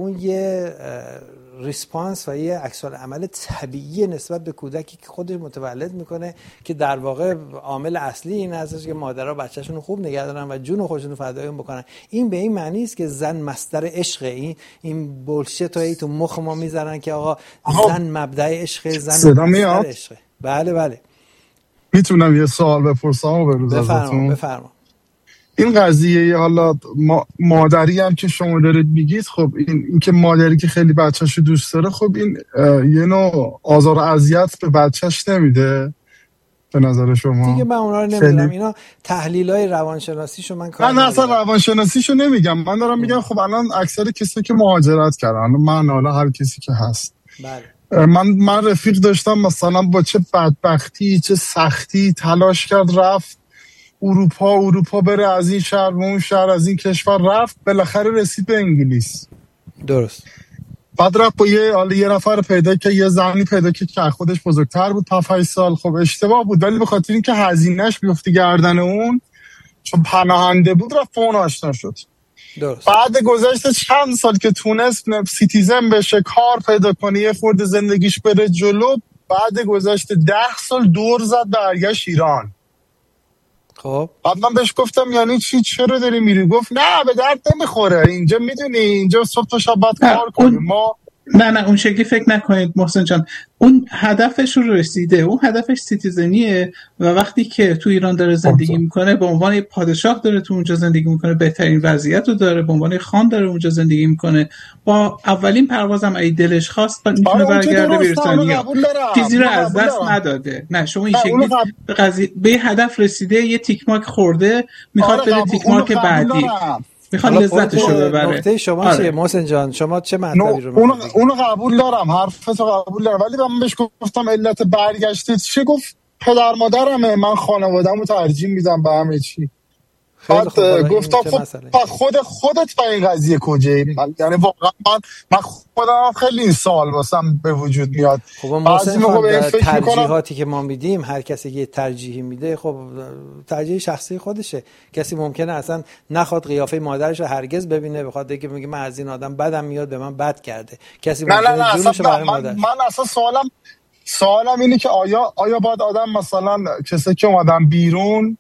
اون یه ریسپانس و یه عکس‌العمل طبیعی نسبت به کودکی که خودش متولد میکنه که در واقع عامل اصلی این هستش که مادرها بچه‌شون رو خوب نگه دارن و جون خودشون رو فدای اون بکنن. این به این معنی است که زن مصدر عشقه. این بولشیت هایی تو مخ ما میذارن که آقا زن مبدأ عشقه، زن مصدر عشقه. بله بله. میتونم یه سوال بپرسم و بروز ازتون؟ بفرما. این قضیه حالا مادری هم که شما دارید میگید، خب این که مادری که خیلی بچه‌شو دوست داره، خب این یه نوع آزار و اذیت به بچه‌ش نمیده به نظر شما؟ دیگه من اونا رو نمیدونم، اینا تحلیلای روانشناسیشو من کار نه اصلا روانشناسیشو نمیگم، من دارم میگم خب الان اکثر کسایی که مهاجرت کردن، من حالا هر کسی که هست، بله من رفیق داشتم مثلا با چه بدبختی چه سختی تلاش کرد رفت اروپا بره، از این شهر به اون شهر، از این کشور رفت، بالاخره رسید به انگلیس. درست. بعد رفت با یه نفر پیدا که یه زنی پیدا که خودش بزرگتر بود 5 سال. خب اشتباه بود، ولی به خاطر اینکه هزینه‌اش بیفته گردن اون، چون پناهنده بود، رفت با اون آشنا شد. درست. بعد گذشته چند سال که تونست سیتیزن بشه، کار پیدا کنه، یه خورده زندگیش بره جلو، بعد گذشته 10 سال دور زد برگشت ایران. خب بعد من بهش گفتم یعنی چی، چرا داری میری؟ گفت نه به درد نمیخوره، اینجا میدونی اینجا صبح تا شب باید کار کنیم ما. نه اون شکلی فکر نکنید محسن جان، اون هدفش رو رسیده، اون هدفش سیتیزنیه و وقتی که تو ایران داره زندگی میکنه به عنوان پادشاه داره تو اونجا زندگی میکنه، بهترین وضعیت رو داره، به عنوان خان داره اونجا زندگی میکنه، با اولین پروازم اگه دلش خواست میتونه برگرده بریتانیا، چیزی رو از دست نداده. نه شما این شکلی قضیه به هدف رسیده، یه تیک مارک خورده، میخواد بره تیک مارک بعدی، میخواد لذتشو ببره. نکته شما چیه محسن جان؟ شما چه مطلبی رو اونو قبول دارم، حرفتو قبول دارم، ولی من بهش گفتم علت برگشته چیه؟ گفت پدر مادرمه، من خانواده‌مو ترجیح میدم به همه چی. بعد گفتم خب خودت با این قضیه کجایی؟ یعنی واقعا من خودم خیلی این سوال واسم به وجود میاد. خب مثلا ترجیحاتی که ما میدیم، هر کسی که ترجیحی میده خب ترجیح شخصی خودشه. کسی ممکنه اصلا نخواد قیافه مادرش رو هرگز ببینه، بخاطر اینکه میگه من از این آدم بدم میاد، به من بد کرده. کسی ممکنه جونشو برای مادر. من اصلا سوالم اینه که آیا باید آدم مثلا کسی که اومدن بیرون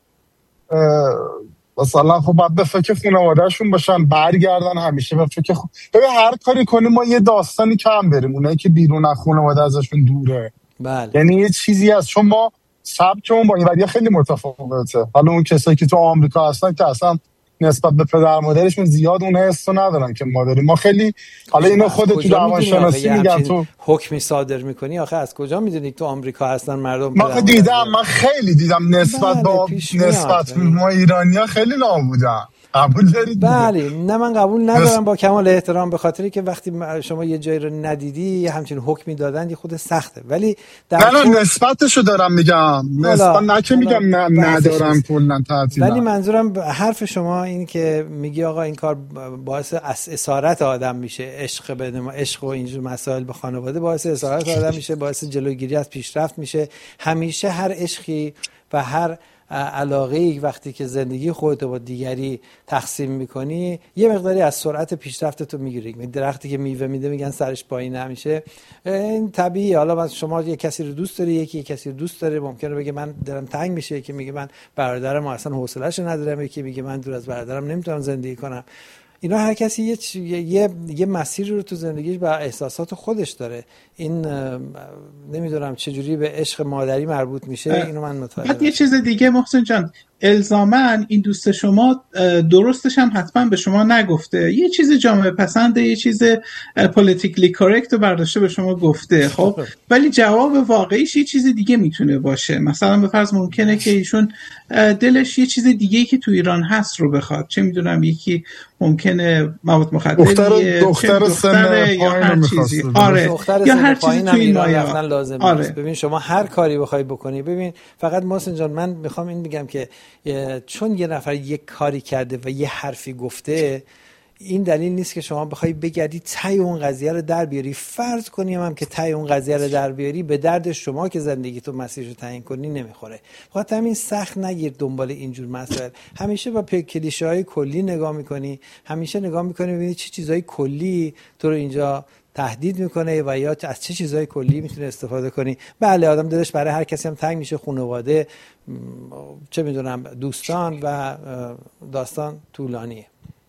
مثلا خب باید به فکر خانواده‌شون باشن، برگردن همیشه به فکر ببین هر کاری کنیم ما یه داستانی کم بریم، اونایی که بیرون از خانواده ازشون دوره. بله. یعنی یه چیزی هست، چون ما سبکمون با این وریا خیلی متفاوته. حالا اون کسایی که تو آمریکا هستن که اصلا نسبت به پدر مادرشون زیاد اون حسو ندارن که ما داریم. ما خیلی حالا اینو خودت تو روانشناسی میگن، تو حکمی صادر میکنی، آخه از کجا میدونی تو آمریکا هستن مردم؟ من خیلی دیدم نسبت نسبت ما ایرانی‌ها خیلی نابودن. قبول دارید؟ بله. نه من قبول ندارم با کمال احترام، به خاطری که وقتی شما یه جایی رو ندیدی همچین حکمی دادن یه خود سخته. ولی نه نسبتشو دارم میگم، نسبت نه که میگم ندارم کلا تعطیل. ولی منظورم حرف شما این که میگی آقا این کار باعث اسارت آدم میشه، عشق بدم عشق و اینجور مسائل به خانواده باعث اسارت آدم میشه، باعث جلوگیری از پیشرفت میشه. همیشه هر عشقی و هر علاقه‌ای وقتی که زندگی خودت با دیگری تقسیم میکنی یه مقداری از سرعت پیشرفتت رو میگیری. درختی که میوه میده میگن سرش پایین همیشه، این طبیعیه. حالا شما یه کسی رو دوست داری، یکی کسی رو دوست داره، ممکنه بگه من دلم تنگ میشه، یکی میگه من برادرم اصلا حوصله‌اش ندارم، یکی میگه من دور از برادرم نمیتونم زندگی کنم. اینا هر کسی یه مسیری رو تو زندگیش با احساسات خودش داره. این نمیدونم چجوری به عشق مادری مربوط میشه، اینو من متوجه. یه چیز دیگه محسن جان، الزاماً این دوست شما درستش هم حتما به شما نگفته، یه چیز جامعه پسنده، یه چیز پولیتیکلی کورکت رو برداشته به شما گفته، خب ولی جواب واقعیش یه چیز دیگه میتونه باشه. مثلا به فرض ممکنه که ایشون دلش یه چیز دیگه‌ای که تو ایران هست رو بخواد، چه میدونم یکی ممکنه مواد مخدریه، دختر سن یا هر چیزی، آره یا هر چیزی تو این مایه لازم نیست. ببین شما هر کاری بخوای بکنی، ببین فقط محسن جان من میخوام این بگم که چون یه نفر یه کاری کرده و یه حرفی گفته، این دلیل نیست که شما بخوای بگردی ته اون قضیه رو در بیاری. فرض کنیم هم که ته اون قضیه رو در بیاری، به درد شما که زندگی تو مسیر رو تعیین کنی نمیخوره. بخاطر همین سخت نگیر دنبال اینجور مسائل. همیشه با کلیشه‌های کلی نگاه میکنی، همیشه نگاه میکنی ببینی چه چیزای کلی تو رو اینجا تهدید میکنه و یا از چه چیزای کلی میتونه استفاده کنی. بله آدم دلش برای هر کسی هم تنگ میشه، خانواده، چه میدونم دوستان و داستان طولانیه.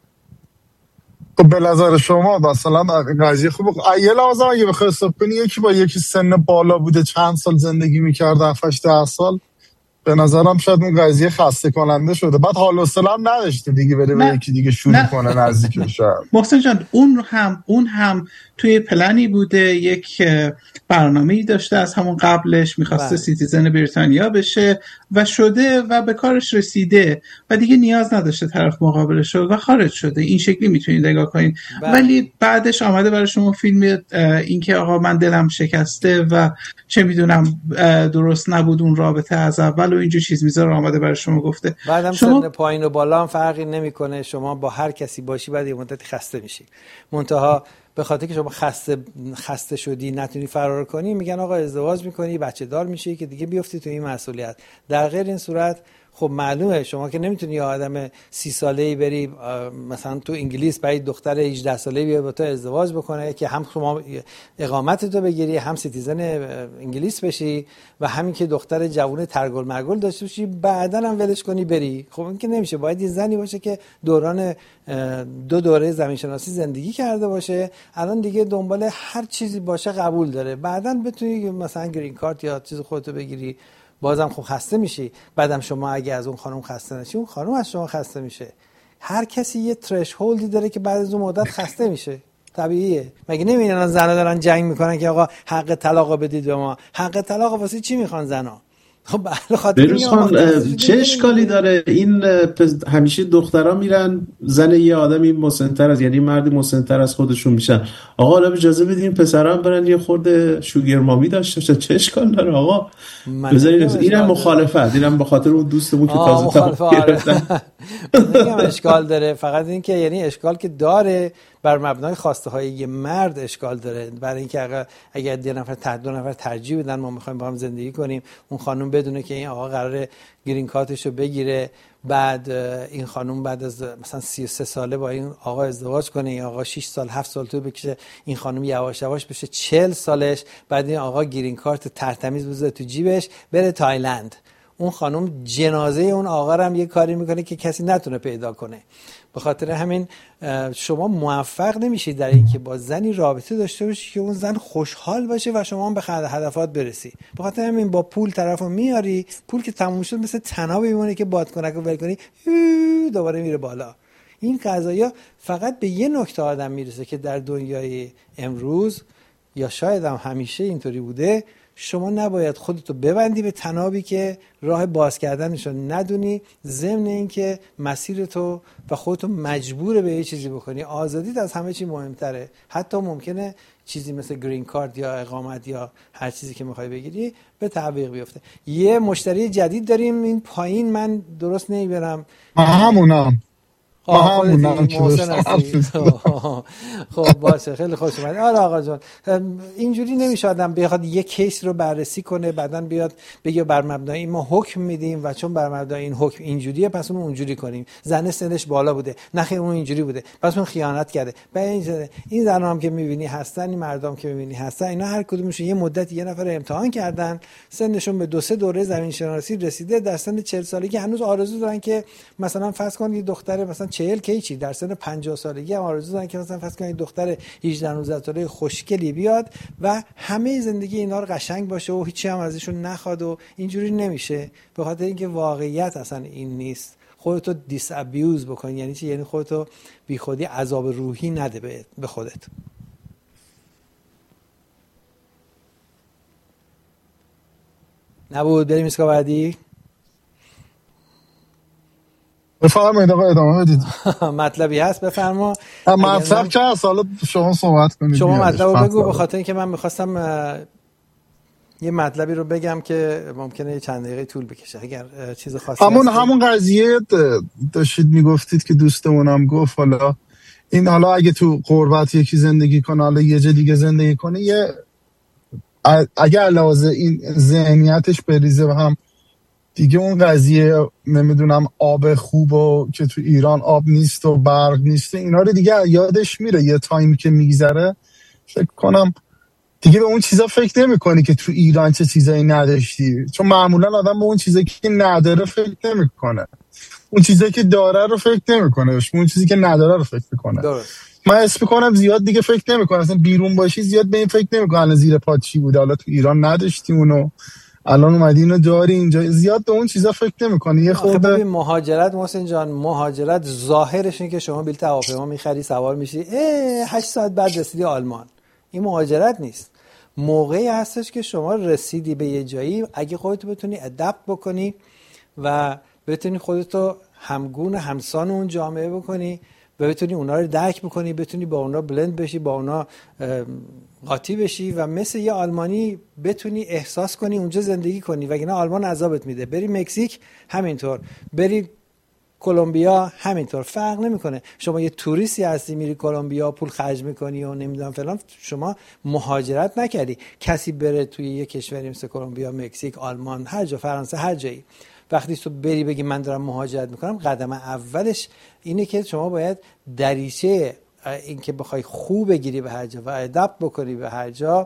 به نظر شما مثلا قضیه خوبه یه لحظه اگه بخوای حساب کنی یکی با یکی سن بالا بوده چند سال زندگی میکرده 7-8 سال، به نظرم شاید اون قضیه خسته کننده شده، بعد حال و حوصله هم نداشته دیگه بره به یکی دیگه شروع کنه نزدیک بشه. محسن جان اون هم توی پلنی بوده، یک برنامه‌ای داشته از همون قبلش، می‌خواسته سیتیزن بریتانیا بشه و شده و به کارش رسیده و دیگه نیاز نداشته طرف مقابلش و خارج شده. این شکلی میتونید نگاه کنید. ولی بعدش آمده برای شما فیلم این که آقا من دلم شکسته و چه میدونم درست نبود اون رابطه از اول و اینجور چیز میذاره، آمده برای شما گفته. بعدم شما سن پایین و بالا هم فرقی نمیکنه، شما با هر کسی باشی بعد یه مدتی خسته میشی. منتها به خاطر که شما خسته شدی نتونی فرار کنی، میگن آقا ازدواج میکنی بچه دار میشی که دیگه بیفتی تو این مسئولیت. در غیر این صورت خب معلومه شما که نمیتونی یه آدم 30 ساله‌ای بری مثلا تو انگلیس برای دختر 18 ساله‌ای بیاد با تو ازدواج بکنه که هم شما اقامت تو بگیری، هم سیتیزن انگلیس بشی و همین که دختر جوون ترگل مرگل داشته باشی بعداً هم ولش کنی بری. خب این که نمیشه. باید یه زنی باشه که دوران 2 دوره زمین شناسی زندگی کرده باشه، الان دیگه دنبال هر چیزی باشه قبول داره، بعداً بتونی مثلا گرین کارت یا چیز خودتو بگیری. بازم خب خسته میشی. بعدم شما اگه از اون خانم خسته نشی، اون خانم از شما خسته میشه. هر کسی یه ترشهولدی داره که بعد از اون مدت خسته میشه. طبیعیه. مگه نمیبینن الان زنا دارن جنگ میکنن که آقا حق طلاق بدید به ما؟ حق طلاق واسه چی میخوان زنا؟ خب به خاطر این چه اشکالی داره؟ این همیشه دخترها میرن زن یه آدمی مسن‌تر از، یعنی مردی مسن‌تر از خودشون میشن. آقا حالا اجازه بدین پسرا هم برن یه خورده شوگر مامی داشته باشن. چه اشکال داره آقا؟ بذارید اینم مخالفت، اینم به خاطر اون دوستمون که تازه طلاق گرفتن. نمیگم اشکال داره، فقط این که یعنی اشکال که داره بر مبنای خواسته های یه مرد اشکال داره. برای اینکه اگر 2 نفر ترجیح بدن ما میخوایم با هم زندگی کنیم، اون خانم بدونه که این آقا قراره گرین کارتشو بگیره، بعد این خانم بعد از مثلا 33 ساله با این آقا ازدواج کنه، این آقا 6 سال 7 سال طول بکشه، این خانم یواش یواش بشه 40 سالش، بعد این آقا گرین کارت ترتمیز بذاره تو جیبش بره تایلند. اون خانم جنازه اون آقا رو هم یه کاری میکنه که کسی نتونه پیدا کنه. به خاطر همین شما موفق نمیشید در این که با زنی رابطه داشته باشی که اون زن خوشحال باشه و شما هم به هدفات برسی. به خاطر همین با پول طرفو میاری، پول که تموم شد مثل طنابی میمونه که بادکنک رو ول کنی دوباره میره بالا. این قضایا فقط به یه نکته آدم میرسه که در دنیای امروز یا شاید هم همیشه اینطوری بوده، شما نباید خودتو ببندی به طنابی که راه باز کردنشو ندونی، ضمن اینکه مسیرتو و خودتو مجبور به یه چیزی بکنی. آزادیت از همه چی مهمتره. حتی ممکنه چیزی مثل گرین کارت یا اقامت یا هر چیزی که میخوای بگیری به تعویق بیفته. یه مشتری جدید داریم این پایین، من درست نمیبرم. همونم خب باشه، خیلی خوش اومدید. آره آقا جان، اینجوری نمیشه آدم بخواد یک کیس رو بررسی کنه بعدن بیاد بگه بر مبنای این ما حکم میدیم و چون بر مبنای این حکم اینجوریه پس اون اونجوری کنیم. زن سنش بالا بوده، نخیر اون اینجوری بوده پس اون خیانت کرده. این زنا هم که میبینی هستن، این مردم که میبینی هستن، اینا هر کدومشون یه مدت یه نفر امتحان کردن، سنشون به 2-3 دوره زمین شناسی رسیده، در سن 40 سالگی هنوز آرزو دارن که مثلا فرض کن یه دختر مثلا 40 کیچی در سن 50 سالگی هم آرزو دارن که مثلا فرض کنید دختر 18-19 ساله خوشگلی بیاد و همه زندگی اینا رو قشنگ باشه و هیچی هم ازشون نخواد و اینجوری نمیشه. به خاطر اینکه واقعیت اصلا این نیست. خودتو دیس ابیوز بکن. یعنی چی؟ یعنی خودتو بی خودی عذاب روحی نده به خودت. نبود بریم اسکا بعدی. بفرمایید آقا ادامه بدید. مطلبی هست بفرما. مطلب که هست حالا شما صحبت کنید. شما مطلب رو بگو، به خاطر اینکه من میخواستم یه مطلبی رو بگم که ممکنه چند دقیقه طول بکشه اگر چیز خاصی همون قضیه داشتید میگفتید که دوستمونم گفت حالا این حالا اگه تو غربت یکی زندگی کنه، حالا یه جا دیگه زندگی کنه، اگه علاوه این ذهنیتش بریزه و هم دیگه اون قضیه نمیدونم آب خوب و که تو ایران آب نیست و برق نیست اینا رو دیگه یادش میره. یه تایمی که میگذره فکر کنم دیگه به اون چیزا فکر نمی‌کنی که تو ایران چه چیزایی نداشتی، چون معمولا آدم به اون چیزایی که نداره فکر نمی‌کنه، اون چیزایی که داره رو فکر نمی‌کنه، اون چیزی که نداره رو فکر می‌کنه. من اسم می‌کنم زیاد دیگه فکر نمی‌کنم، اصلا بیرون باشی زیاد به این فکر نمی‌کنی زیر پات چی بوده، حالا تو ایران نداشتی اونو الان اومدی اینو داری اینجا، زیاد به اون چیزا فکر نمی‌کنی. یه خورده مهاجرت محسن جان، مهاجرت ظاهرش اینه که شما بلیط هواپیما می‌خری، سوار میشی، 8 ساعت بعد رسیدی آلمان. این مهاجرت نیست. موقعی هستش که شما رسیدی به یه جایی، اگه خودتو بتونی ادپت بکنی و بتونی خودتو همگون همسان اون جامعه بکنی و بتونی اونا رو درک بکنی، بتونی با اونا بلند بشی، با اونا قاطی بشی و مثل یه آلمانی بتونی احساس کنی اونجا زندگی کنی، وگرنه آلمان عذابت میده. بری مکزیک همینطور، بری کلمبیا همینطور، فرق نمیکنه. شما یه توریستی هستی میری کلمبیا پول خرج میکنی و نمیدونم فلان، شما مهاجرت نکردی. کسی بره توی یه کشوری مثل کلمبیا، مکزیک، آلمان، هر جا، فرانسه، هر جایی، وقتی تو بری بگی من دارم مهاجرت میکنم، قدم اولش اینه که شما باید دریچه این که بخوای خوب بگیری به هر جا و ادپت بکنی به هر جا،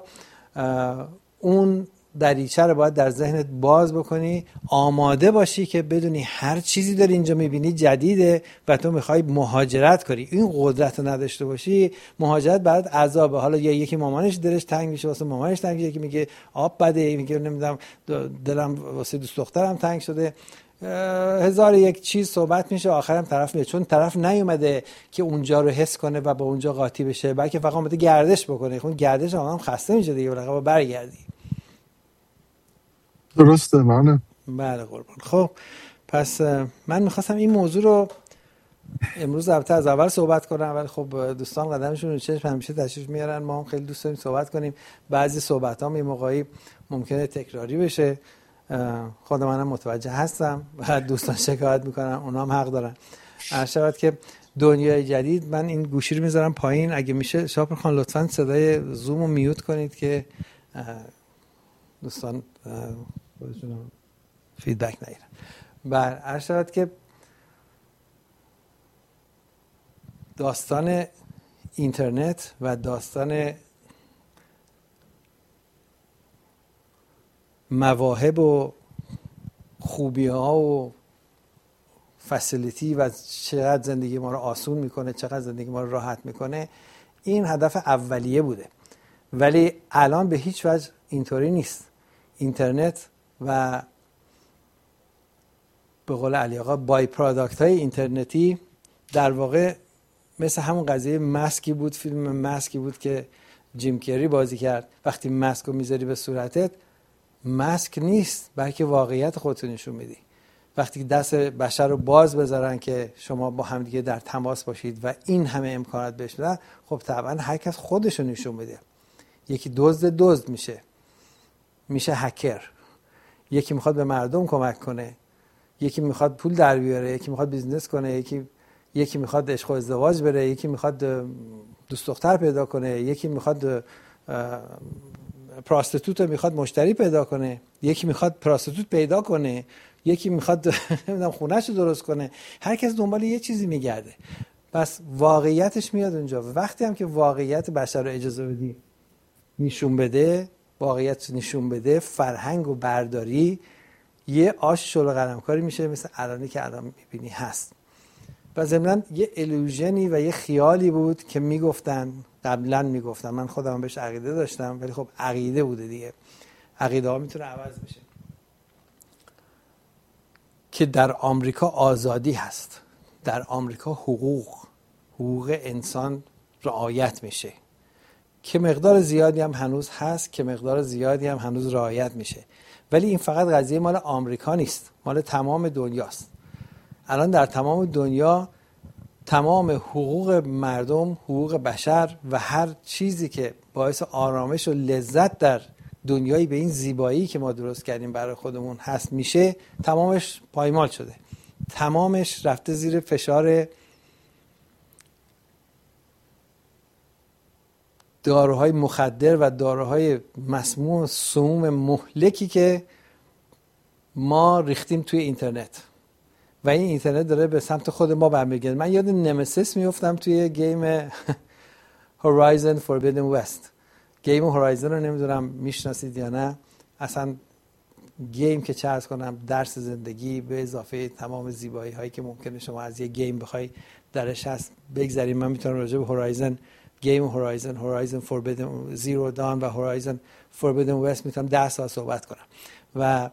اون دریچه رو باید در ذهنت باز بکنی، آماده باشی که بدونی هر چیزی داری اینجا میبینی جدیده و تو میخوای مهاجرت کنی. این قدرت رو نداشته باشی، مهاجرت برات عذابه. حالا یا یکی مامانش دلش تنگ میشه واسه مامانش تنگ میشه، یکی میگه آب بده، میگه نمیدونم دلم واسه دوست دخترم تنگ شده، هزار یک چیز صحبت میشه، آخرم طرف میاد، چون طرف نیومده که اونجا رو حس کنه و با اونجا قاطی بشه، بلکه فقط اومده گردش بکنه. خب گردش هم خسته میشه دیگه، بالاخره برگردی. درسته منه. بله قربان. خب پس من میخواستم این موضوع رو امروز البته از اول صحبت کنم، ولی خب دوستان قدمشون رو چشم همیشه تشریف میارن، ما هم خیلی دوست داریم صحبت کنیم. بعضی صحبت ها یه موقعی ممکنه تکراری بشه، خود منم متوجه هستم و دوستان شکایت میکنن، اونا هم حق دارن. عرض که دنیای جدید، من این گوشی رو میذارم پایین، اگه میشه شاپر خان لطفاً صدای زوم رو میوت کنید که دوستان خودشون فیدبک نگیرن. بر عرض که داستان اینترنت و داستان مواهب و خوبی ها و فسیلیتی و چقدر زندگی ما رو آسون میکنه، چقدر زندگی ما رو راحت میکنه، این هدف اولیه بوده. ولی الان به هیچ وجه اینطوری نیست. اینترنت و به قول علی آقا بای پروداکت های اینترنتی در واقع مثل همون قضیه ماسکی بود، فیلم ماسکی بود که جیم کری بازی کرد. وقتی ماسک رو میذاری به صورتت، ماسک نیست بلکه واقعیت خودتو نشون میدی. وقتی دست بشر رو باز بذارن که شما با همدیگه در تماس باشید و این همه امکانات بهش بدن، خب طبعا هر کس خودشو نشون میده. یکی دزد میشه هکر، یکی میخواد به مردم کمک کنه، یکی میخواد پول در بیاره، یکی میخواد بیزنس کنه، یکی میخواد عشق و ازدواج بره، یکی میخواد دوست دختر پیدا کنه، یکی میخواد پراستیتوت میخواد مشتری پیدا کنه، یکی میخواد پراستیتوت پیدا کنه، یکی میخواد نمیدونم خونه‌شو درست کنه. هر کس دنبال یه چیزی میگرده. پس واقعیتش میاد اونجا. وقتی هم که واقعیت بشر رو اجازه بدی نشون بده، واقعیت نشون بده، فرهنگ و برداری یه آش شلو قلمکاری میشه، مثل الانی که الان میبینی هست. و ضمناً یه الوژنی و یه خیالی بود که میگفتن، قبلا میگفتن، من خودم بهش عقیده داشتم، ولی خب عقیده بوده دیگه، عقیده ها میتونه عوض بشه، که در آمریکا آزادی هست، در آمریکا حقوق انسان رعایت میشه، که مقدار زیادی هم هنوز هست، که مقدار زیادی هم هنوز رعایت میشه. ولی این فقط قضیه مال آمریکا نیست، مال تمام دنیاست. الان در تمام دنیا تمام حقوق مردم، حقوق بشر و هر چیزی که باعث آرامش و لذت در دنیایی به این زیبایی که ما درست کردیم برای خودمون هست میشه، تمامش پایمال شده، تمامش رفته زیر فشار داروهای مخدر و داروهای مسموم سموم مهلکی که ما ریختیم توی اینترنت و این اینترنت داره به سمت خود ما برمیگرده. من یاد نمسیس میافتم توی گیم هورایزن فوربیدن وست. گیم هورایزن رو نمیدونم میشناسید یا نه. اصلا گیم که چه عرض کنم، درس زندگی به اضافه تمام زیبایی هایی که ممکنه شما از یه گیم بخوای درش هست بگذاریم. من میتونم راجع به هورایزن، گیم هورایزن فوربیدن زیرو دان و هورایزن فوربیدن وست میتونم 10 ساعت صحبت کنم و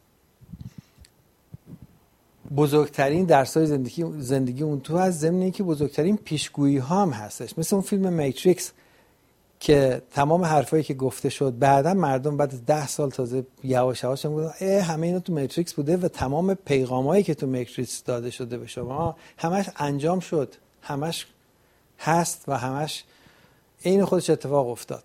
بزرگترین درس‌های زندگی اون تو از ضمن که بزرگترین پیشگویی ها هم هستش. مثل اون فیلم میتریکس که تمام حرفایی که گفته شد بعدا مردم بعد از 10 سال تازه یواش یواش میگن همه اینا تو میتریکس بوده و تمام پیغامایی که تو میتریکس داده شده به شما همش انجام شد، همش هست و همش عین خودش اتفاق افتاد.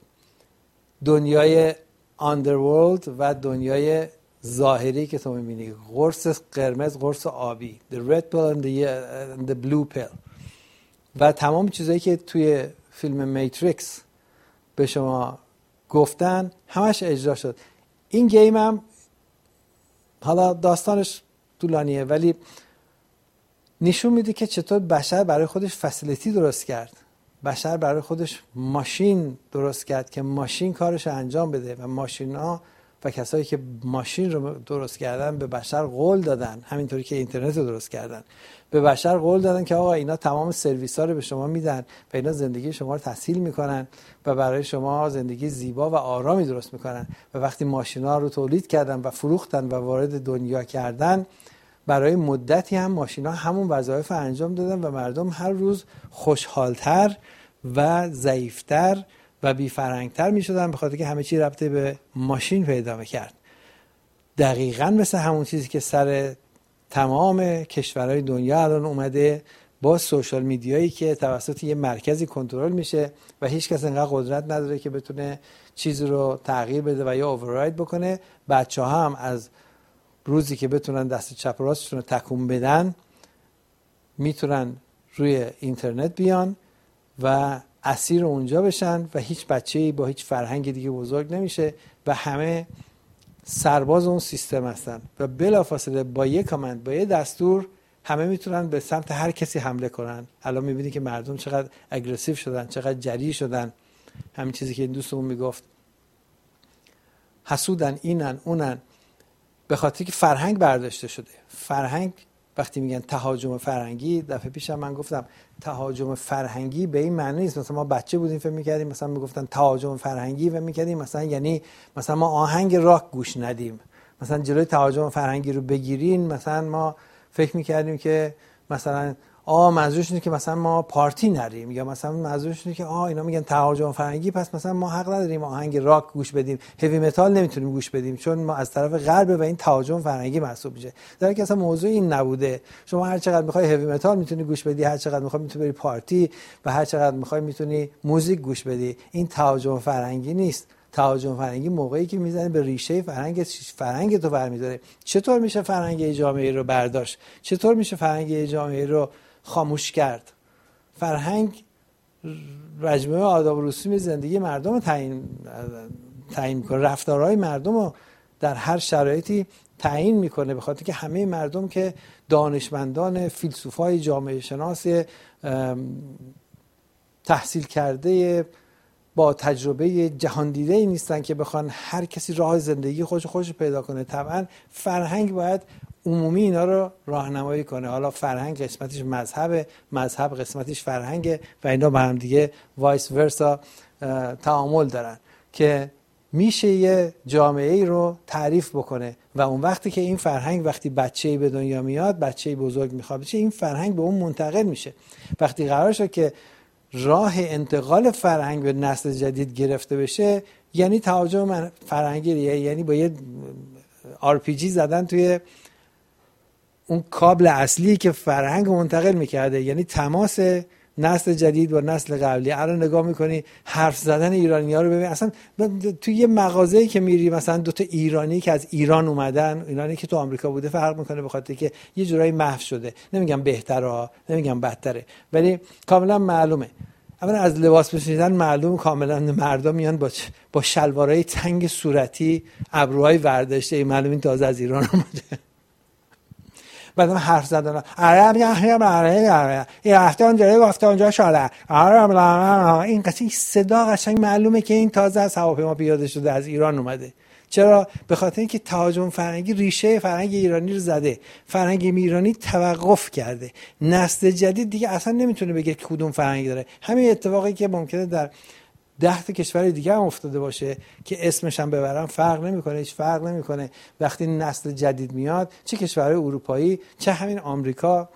دنیای آندرورلد و دنیای ظاهری که تو میبینی، قرص قرمز، قرص آبی، the red pill and the blue pill و تمام چیزایی که توی فیلم میتریکس به شما گفتن همش اجرا شد. این گیم هم حالا داستانش طولانیه ولی نشون میده که چطور بشر برای خودش فسیلیتی درست کرد، بشر برای خودش ماشین درست کرد که ماشین کارش انجام بده و ماشینا و کسایی که ماشین رو درست کردن به بشر قول دادن، همینطوری که اینترنت رو درست کردن به بشر قول دادن که آقا اینا تمام سرویس ها رو به شما میدن و اینا زندگی شما رو تسهیل میکنن و برای شما زندگی زیبا و آرامی درست میکنن. و وقتی ماشینا رو تولید کردن و فروختن و وارد دنیا کردن، برای مدتی هم ماشینا همون وظایف انجام دادن و مردم هر روز خوشحالتر و ضعیفتر و بی‌فرهنگ‌تر می‌شدن به خاطر که همه چی ربطی به ماشین پیدا می‌کرد. دقیقاً مثل همون چیزی که سر تمام کشورهای دنیا الان اومده با سوشال میدیایی که توسط یه مرکزی کنترل میشه و هیچ کس انقدر قدرت نداره که بتونه چیزی رو تغییر بده و یا اوورراید بکنه. بچه‌ها هم از روزی که بتونن دست چپ و راستشون رو تکون بدن میتونن روی اینترنت بیان و اسیر اونجا بشن و هیچ بچه‌ای با هیچ فرهنگ دیگه بزرگ نمیشه و همه سرباز اون سیستم هستن و بلافاصله با یک کامند، با یک دستور همه میتونن به سمت هر کسی حمله کنن. الان میبینی که مردم چقدر اگریسیو شدن، چقدر جری شدن. همین چیزی که این دوستمون میگفت، حسودن، اینن اونن، به خاطر که فرهنگ برداشته شده. فرهنگ وقتی میگن تهاجم فرهنگی، دفعه پیشم من گفتم تهاجم فرهنگی به این معنی نیست مثلا ما بچه بودیم فکر می‌کردیم مثلا میگفتن تهاجم فرهنگی و می‌کردیم مثلا یعنی مثلا ما آهنگ راک گوش ندیم، مثلا جلوی تهاجم فرهنگی رو بگیرین. مثلا ما فکر می‌کردیم که مثلا منظورش اینه که مثلا ما پارتی نریم، یا مثلا منظورش اینه که اینا میگن تهاجم فرهنگی پس مثلا ما حق نداریم آهنگ راک گوش بدیم، هیوی متال نمیتونیم گوش بدیم چون ما از طرف غرب و این تهاجم فرهنگی محسوب میشه. در حالی که اصلا موضوع این نبوده. شما هر چقدر میخوای هیوی متال میتونی گوش بدی، هر چقدر میخوای میتونی بری پارتی و هر چقدر میخوای میتونی موزیک گوش بدی. این تهاجم فرهنگی نیست. تهاجم فرهنگی موقعی که میزنه به ریشه فرهنگ تو برمی‌داره. چطور میشه فرهنگ جامعه رو برداشت؟ چطور میشه فرهنگ جامعه رو خاموش کرد؟ فرهنگ مجموعه آداب و رسوم زندگی مردم رو تعیین میکنه، رفتارهای مردم رو در هر شرایطی تعیین میکنه، به خاطر که همه مردم که دانشمندان، فیلسوفای جامعه شناس تحصیل کرده با تجربه جهان دیده نیستن که بخوان هر کسی راه زندگی خودش پیدا کنه. طبعا فرهنگ باید عمومی اینا رو راهنمایی کنه. حالا فرهنگ قسمتش مذهب قسمتش فرهنگه و اینا با هم دیگه وایس ورسا تعامل دارن که میشه یه جامعه رو تعریف بکنه و اون وقتی که این فرهنگ وقتی بچه‌ای به دنیا میاد، بچه‌ای بزرگ میخواد بشه، این فرهنگ به اون منتقل میشه. وقتی قرار شد که راه انتقال فرهنگ به نسل جدید گرفته بشه، یعنی تهاجم فرهنگی، یعنی با یه RPG زدن توی اون کابل اصلی که فرهنگ منتقل میکرده، یعنی تماس نسل جدید با نسل قبلی. الان نگاه میکنی حرف زدن ایرانی‌ها رو ببین، اصلا توی یه مغازه‌ای که میری مثلا دوتا ایرانی که از ایران اومدن، ایرانی که تو آمریکا بوده فرق میکنه به خاطر که یه جورایی محو شده. نمیگم بهتره، نمیگم بدتره، ولی کاملا معلومه اولا از لباس پوشیدن معلوم کاملا مردم میان با شلوارای تنگ صورتی، ابروهای ورداشته، معلوم این تازه از ایران اومده. بعدم حرف زدن این رفته اونجوری گفته اونجا شده، این قشنگ صدا قشنگ معلومه که این تازه از هواپیما پیاده شده از ایران اومده. چرا؟ به خاطر اینکه تهاجم فرهنگی ریشه فرهنگ ایرانی رو زده، فرهنگ ایرانی توقف کرده، نسل جدید دیگه اصلا نمیتونه بگه کدوم فرهنگی داره. همین اتفاقی که ممکنه در 10 تا کشور دیگه هم افتاده باشه که اسمش هم ببرن فرق نمیکنه، هیچ فرق نمیکنه. وقتی نسل جدید میاد، چه کشورهای اروپایی چه همین آمریکا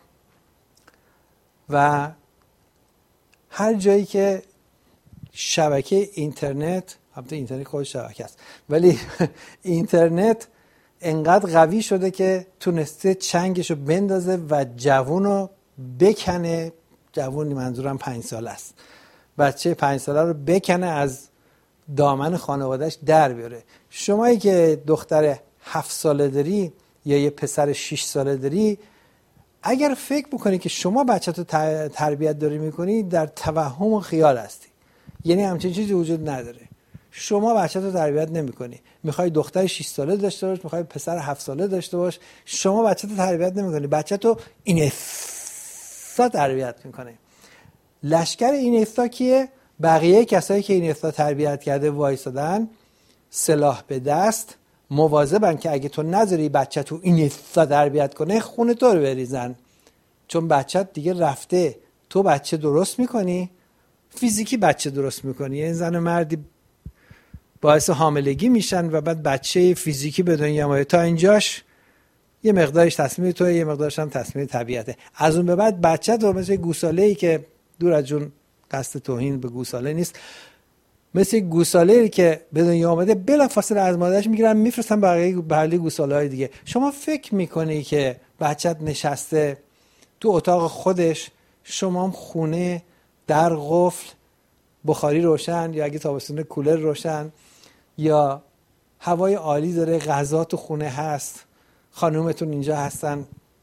و هر جایی که شبکه اینترنت، البته اینترنت خود شبکه است، ولی اینترنت انقدر قوی شده که تونسته چنگشو بندازه و جوونو بکنه. جوونی منظورم 5 ساله است، بچه 5 ساله رو بکنه از دامن خانوادهش در بیاره. شمایی که دختر 7 ساله داری یا یه پسر 6 ساله داری، اگر فکر بکنی که شما بچه‌تو تربیت داری میکنی، در توهم و خیال هستی. یعنی همچین چیزی وجود نداره. شما بچه‌تو تربیت نمی‌کنی. می‌خوای دختر 6 ساله داشته باش، می‌خوای پسر 7 ساله داشته باش، شما بچه‌تو تربیت نمی‌کنی. بچه‌تو اینستا تربیت می‌کنه. لشکر اینستا کیه؟ بقیه کسایی که اینستا تربیت کرده وایسادن، سلاح به دست، مواظبن که اگه تو نذاری بچه‌تو اینستا تربیت کنه، خون تو رو بریزن. چون بچه‌ت دیگه رفته. تو بچه درست می‌کنی، فیزیکی بچه درست می‌کنی. یعنی زن و مردی باعث حاملگی میشن و بعد بچه فیزیکی به دنیا میاد. تا اینجاش یه مقدارش تصمیم توئه، یه مقدارش هم تصمیم طبیعته. از اون به بعد بچه تو مثل گوساله‌ای که دور از جون قصد توهین به گوساله نیست، مثل گوساله‌ای که به دنیا آمده بلافاصله از مادرش میگیرن میفرستن بقیه گوساله‌های دیگه. شما فکر میکنی که بچت نشسته تو اتاق خودش، شما هم خونه در قفل، بخاری روشن یا اگه تابستون کولر روشن، یا هوای عالی داره، غذا تو خونه هست، خانومتون اینجا هستن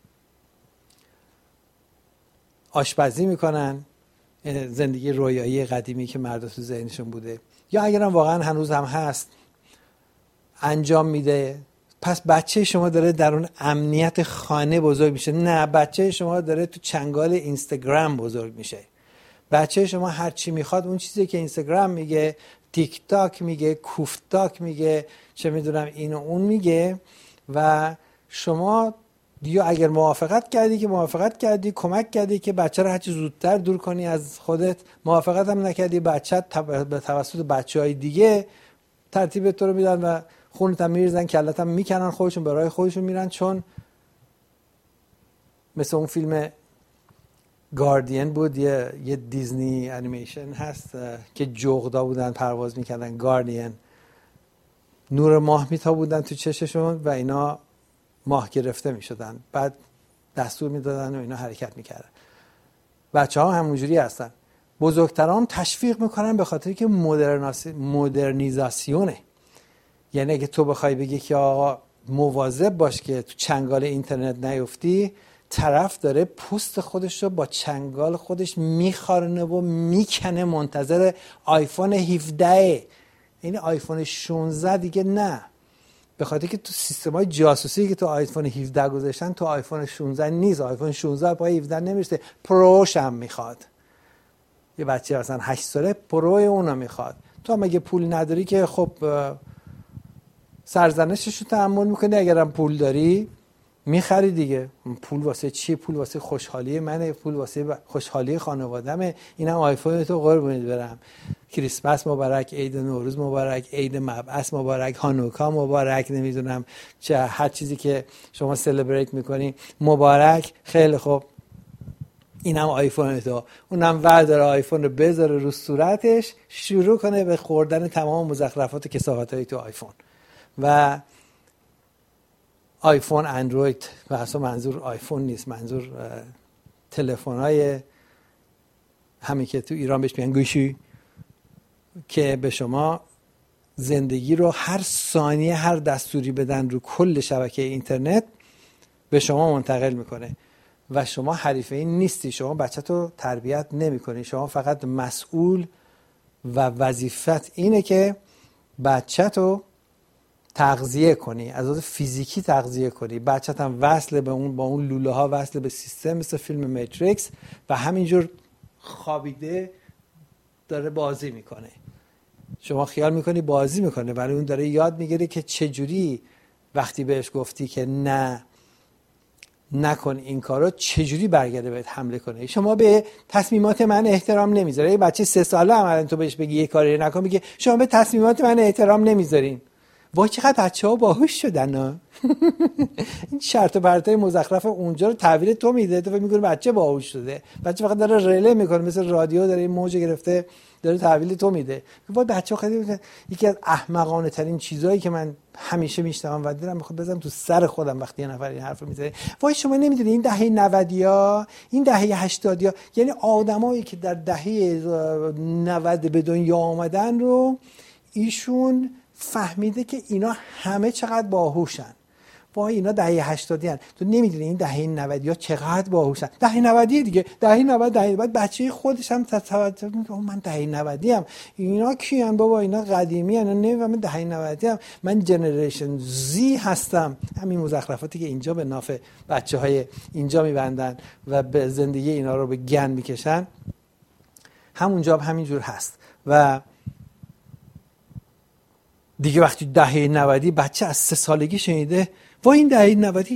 آشپزی میکنن، زندگی رویایی قدیمی که مردا تو ذهنشون بوده، یا اگرم واقعا هنوز هم هست انجام میده. پس بچه شما داره در اون امنیت خانه بزرگ میشه. نه، بچه شما داره تو چنگال اینستاگرام بزرگ میشه. بچه شما هر چی میخواد، اون چیزی که اینستاگرام میگه، تیک تاک میگه، کوفتاک میگه، چه میدونم اینو اون میگه. و شما یا اگر موافقت کردی که موافقت کردی، کمک کردی که بچه رو هرچی زودتر دور کنی از خودت، موافقت هم نکردی، بچت به توسط بچهای دیگه ترتیب تو رو میدن و خونت هم میریزن، کلت هم میکنن، خودشون به راه خودشون میرن. چون مثل اون فیلم گاردین بود، یه دیزنی انیمیشن هست که جغدا بودن پرواز میکردن، گاردین، نور ماه میتابوندن تو چششون و اینا ماه گرفته میشدن، بعد دستور میدادن و اینا حرکت میکردن. بچه ها همونجوری هستن. بزرگتران تشویق میکنن به خاطر که مدرنیزاسیونه. یعنی اگه تو بخوای بگی که آقا مواظب باش که تو چنگال اینترنت نیفتی، طرف داره پوست خودش رو با چنگال خودش میخارنه و میکنه، منتظر آیفون 17. یعنی آیفون 16 دیگه نه، به خاطر که تو سیستم‌های جاسوسی که تو آیفون 17 گذاشتن تو آیفون 16 نیست. آیفون 16 پای 17 نمیرسه، پروش هم میخواد. یه بچه مثلا 8 ساله پرو اونو میخواد. تو هم اگه پول نداری که خب سرزنشش رو تحمل میکنی، اگرم پول داری میخری دیگه. پول واسه چیه؟ پول واسه خوشحالی منه، پول واسه خوشحالی خانوادمه. اینم آیفون تو قربونت برم. کریسمس مبارک، عید نوروز مبارک، عید مبعث مبارک، هانوکا مبارک، نمیدونم چه هر چیزی که شما سلبریت میکنی مبارک. خیلی خوب، اینم آیفون تو. اونم ورداره آیفون رو بذاره رو صورتش، شروع کنه به خوردن تمام مزخرفات و کثافت‌های تو آیفون. و آیفون، اندروید، و اصلا منظور آیفون نیست، منظور تلفن‌های همین که تو ایران بهش میگن گوشی، که به شما زندگی رو هر ثانیه هر دستوری بدن رو کل شبکه اینترنت به شما منتقل میکنه. و شما حریفه این نیستی. شما بچه‌تو تربیت نمی‌کنی، شما فقط مسئول و وظیفت اینه که بچه‌تو تغذیه کنی، از لحاظ فیزیکی تغذیه کنی. بچه‌ت هم وصل به اون، با اون لوله ها وصل به سیستم، مثل فیلم ماتریکس، و همینجور خوابیده داره بازی میکنه. شما خیال میکنی بازی میکنه، ولی اون داره یاد میگیره که چجوری وقتی بهش گفتی که نه نکن این کارو، چجوری برگرده بهت حمله کنه. شما به تصمیمات من احترام نمیذاری. یه بچه 3 ساله عملاً تو بهش بگی یه کاری نکن، میگه شما به تصمیمات من احترام نمیذارین. وای چقدر بچه‌ها باهوش شدن ها. این شرط و پرتای مزخرف اونجا رو تحویل تو میده، تو فکر می‌کنی بچه باهوش شده. بچه فقط داره رله میکنه، مثل رادیو داره این موج گرفته داره تحویل تو میده. وای بچه‌ها خیلی یکی از احمقانه ترین چیزایی که من همیشه میشنوم و دلم میخواد بزنم تو سر خودم وقتی یه نفر این حرفو میزنه. وای شما نمیدونی این دهه 90 این دهه 80 یعنی آدمایی که در دهه 90 به دنیا آمدن رو ایشون فهمیده که اینا همه چقدر باهوشن. وای اینا دهه 80 ان، تو نمیدونی این دهه 90 چقدر باهوشن. دهه 90 دیگه، دهه 90 بعد بچه خودش هم توجه میکنه من دهه 90 ام. اینا کیان بابا؟ اینا قدیمی ان، نمیفهمم دهه 90 ام. من جنریشن زی هستم. همین مزخرفاتی که اینجا به نافع بچهای اینجا میبندن و به زندگی اینا رو به گن میکشن، همونجا همینجور هست. و دیگه وقتی دهه 90 بچه از 3 سالگی شنیده وای این دهه 90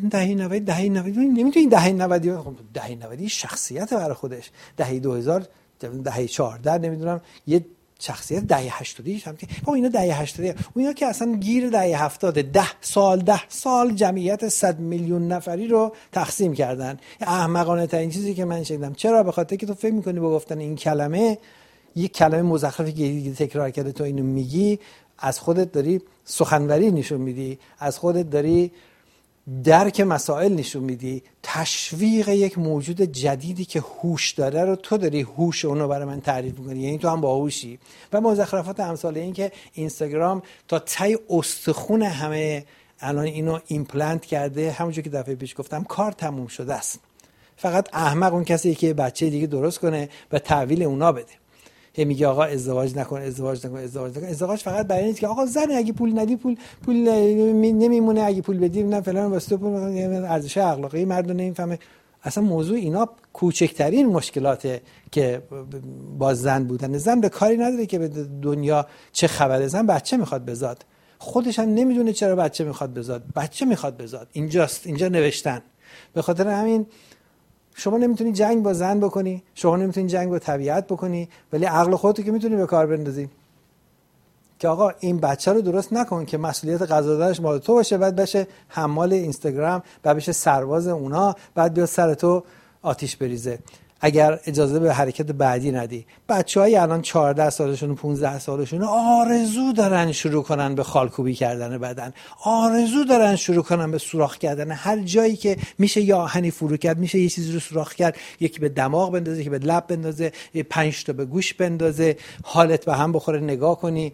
نمیتونی دهه 90 شخصیت برای خودش. دهه 2000 دهه 14 نمیدونم یه شخصیت دهه 80 هم که با اینا دهه 80 اینا که اصلا گیر دهه 70 10 سال جمعیت 100 میلیون نفری رو تقسیم کردن. احمقانه ترین چیزی که من شنیدم. چرا؟ به خاطر که تو فکر می‌کنی با گفتن این کلمه، یک کلمه مزخرفی که تکرار کرده تو اینو میگی، از خودت داری سخنوری نشون میدی، از خودت داری درک مسائل نشون میدی، تشویق یک موجود جدیدی که هوش داره رو تو داری هوش اونو برای من تعریف میکنی، یعنی تو هم باهوشی. و مزخرفات امثال این که اینستاگرام تا ته استخون همه الان اینو ایمپلنت کرده، همونجوری که دفعه پیش گفتم کار تموم شده است. فقط احمق اون کسی که بچه دیگه درست کنه و تحویل اونا بده. میگه آقا ازدواج نکن. ازدواج فقط برای اینه که آقا زن اگه پول ندی پول نمیمونه، اگه پول بدی نه فلان واسه پول ارزش اخلاقی مردم نمیفهمه. اصلا موضوع اینا کوچکترین مشکلاته که با زن بودن. زن به کاری نداره که به دنیا چه خبره. زن بچه میخواد بزاد، خودش هم نمیدونه چرا بچه میخواد بزاد. بچه میخواد بزاد، اینجاست، اینجا نوشتن. به خاطر همین شما نمیتونی جنگ با زن بکنی، شما نمیتونی جنگ با طبیعت بکنی، ولی عقل خودتو که میتونی به کار بندازی که آقا این بچه رو درست نکن که مسئولیت غذا دادنش مال تو باشه، بعد بشه حمال اینستاگرام، بعد بشه سرباز اونا، بعد بیاد سر تو آتیش بریزه اگر اجازه به حرکت بعدی ندی. بچه‌های الان 14 سالشون و 15 سالشون آرزو دارن شروع کنن به خالکوبی کردن بدن، آرزو دارن شروع کنن به سوراخ کردن هر جایی که میشه. یا آهنی فرو کرد، میشه یه چیزی رو سوراخ کرد، یکی به دماغ بندازه، یکی به لب بندازه، 5 تا به گوش بندازه، حالت به هم بخوره، نگاه کنی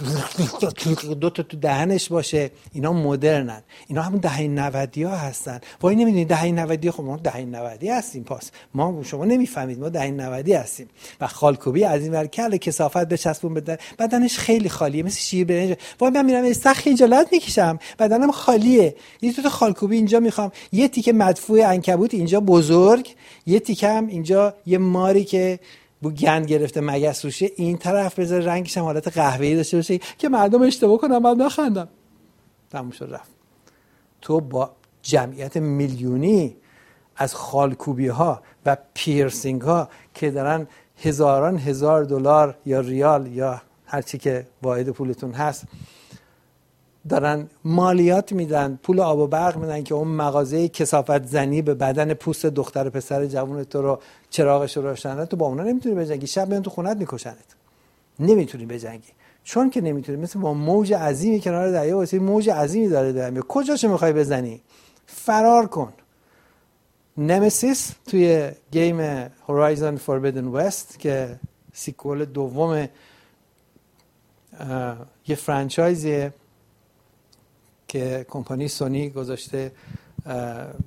2 تا تو دهنش باشه. اینا مدرنن، اینا همون دهه 90 هستن. وای نمیدونی دهه 90 خب ما دهه 90 هستیم، پاس ما شما نمیفهمید ما دهه 90 هستیم. و خالکوبی از این ور کله کثافت بچسبون بده، بدنش خیلی خالیه مثل شیر برنج. وای من میرم استخ خجالت میکشم، بدنم خالیه. یه تو خالکوبی اینجا میخوام، یه تیکه مدفوع عنکبوت اینجا بزرگ، یه تیکه هم اینجا یه ماری که بو گند گرفته مگس روشه این طرف بذاره، رنگش هم حالت قهوه‌ای داشته باشه که مردم اشتباه کنن بعد نخندم. تموم شد رفت. تو با جمعیت میلیونی از خالکوبی ها و پیرسینگ ها که دارن هزاران هزار دلار یا ریال یا هر چی که واحد پولتون هست دارن مالیات میدن، پول آب و برق میدن که اون مغازه کثافت زنی به بدن پوست دختر پسر جوون تو رو چراغش رو روشن، تو با اونا نمیتونی بجنگی. شب میان تو خونت میکشنت، نمیتونی بجنگی. چون که نمیتونی، مثل با موج عظیمی کنار دریا واسه موج عظیمی داره دریا، کجاشو میخوای بزنی؟ فرار کن. نمسیس توی گیم هورایزن فوربیدن وست که سیکوال دوم یه فرانچایزیه که کمپانی سونی گذاشته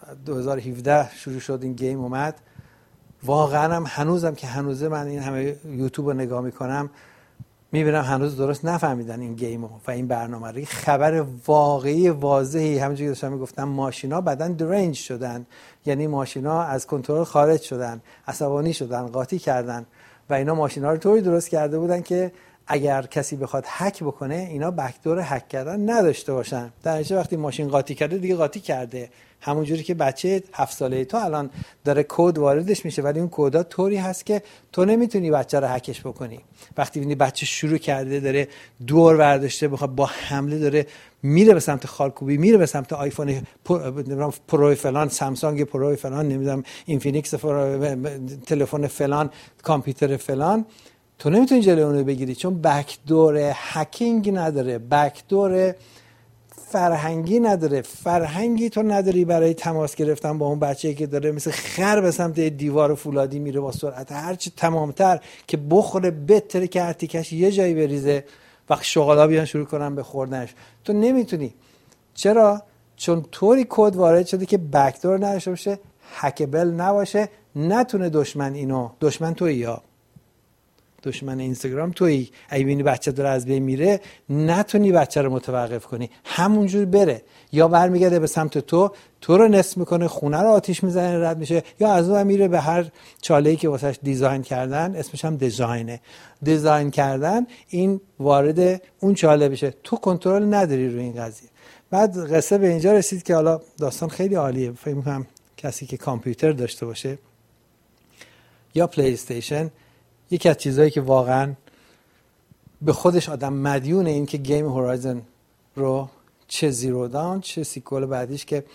2017 شروع شد این گیم اومد. واقعا هم هنوزم که هنوزه من این همه یوتیوب رو نگاه میکنم میبینم هنوز درست نفهمیدن این گیمو و این برنامه رو. خبر واقعی واضحی همونجوری که داشتم میگفتم، ماشینا بدن درنج شدن، یعنی ماشینا از کنترل خارج شدن، عصبانی شدن، قاطی کردن و اینا ماشینا رو طوری درست کرده بودن که اگر کسی بخواد هک بکنه اینا بکدور هک کردن نداشته باشن. در نتیجه وقتی ماشین قاطی کرده دیگه قاطی کرده، همونجوری که بچه 7 ساله تو الان داره کد واردش میشه ولی اون کدها طوری هست که تو نمیتونی بچه رو هکش بکنی. وقتی ببینی بچه شروع کرده داره دور برداشته بخواد با حمله داره میره به سمت خالکوبی، میره به سمت آیفون پرو فلان، سامسونگ پرو فلان، نمیدونم اینفینیکس تلفن فلان، کامپیوتر فلان، تو نمیتونی جلوی اون رو بگیری چون بکدور هکینگ نداره، بکدور فرهنگی نداره. فرهنگی تو نداری برای تماس گرفتن با اون بچه‌ای که داره مثل خر به سمت دیوار فولادی میره با سرعت هرچی تمامتر که بخوره بهتره که ارتیکش یه جایی بریزه وقت شغلا بیان شروع کنن به خوردنش. تو نمیتونی. چرا؟ چون طوری کد وارد شده که بکدور نداشته باشه، هکبل نباشه، نتونه دشمن اینو، دشمن تویی یا دشمن اینستاگرام تویی، اگه ببینی بچه داره از بین میره نتونی بچه رو متوقف کنی، همونجور بره یا برمیگرده به سمت تو رو نصف میکنه، خونه رو آتیش میزنه رد میشه، یا از اون میره به هر چاله‌ای که واسش دیزاین کردن، اسمش هم دیزاین کردن، این وارد اون چاله بشه. تو کنترل نداری روی این قضیه. بعد قصه به اینجا رسید که حالا داستان خیلی عالیه، فکر می‌کنم کسی که کامپیوتر داشته باشه یا پلی استیشن، یکی از چیزایی که واقعا به خودش آدم مدیون این که گیم هورایزن رو، چه زیرو داون چه سیکوال بعدیش که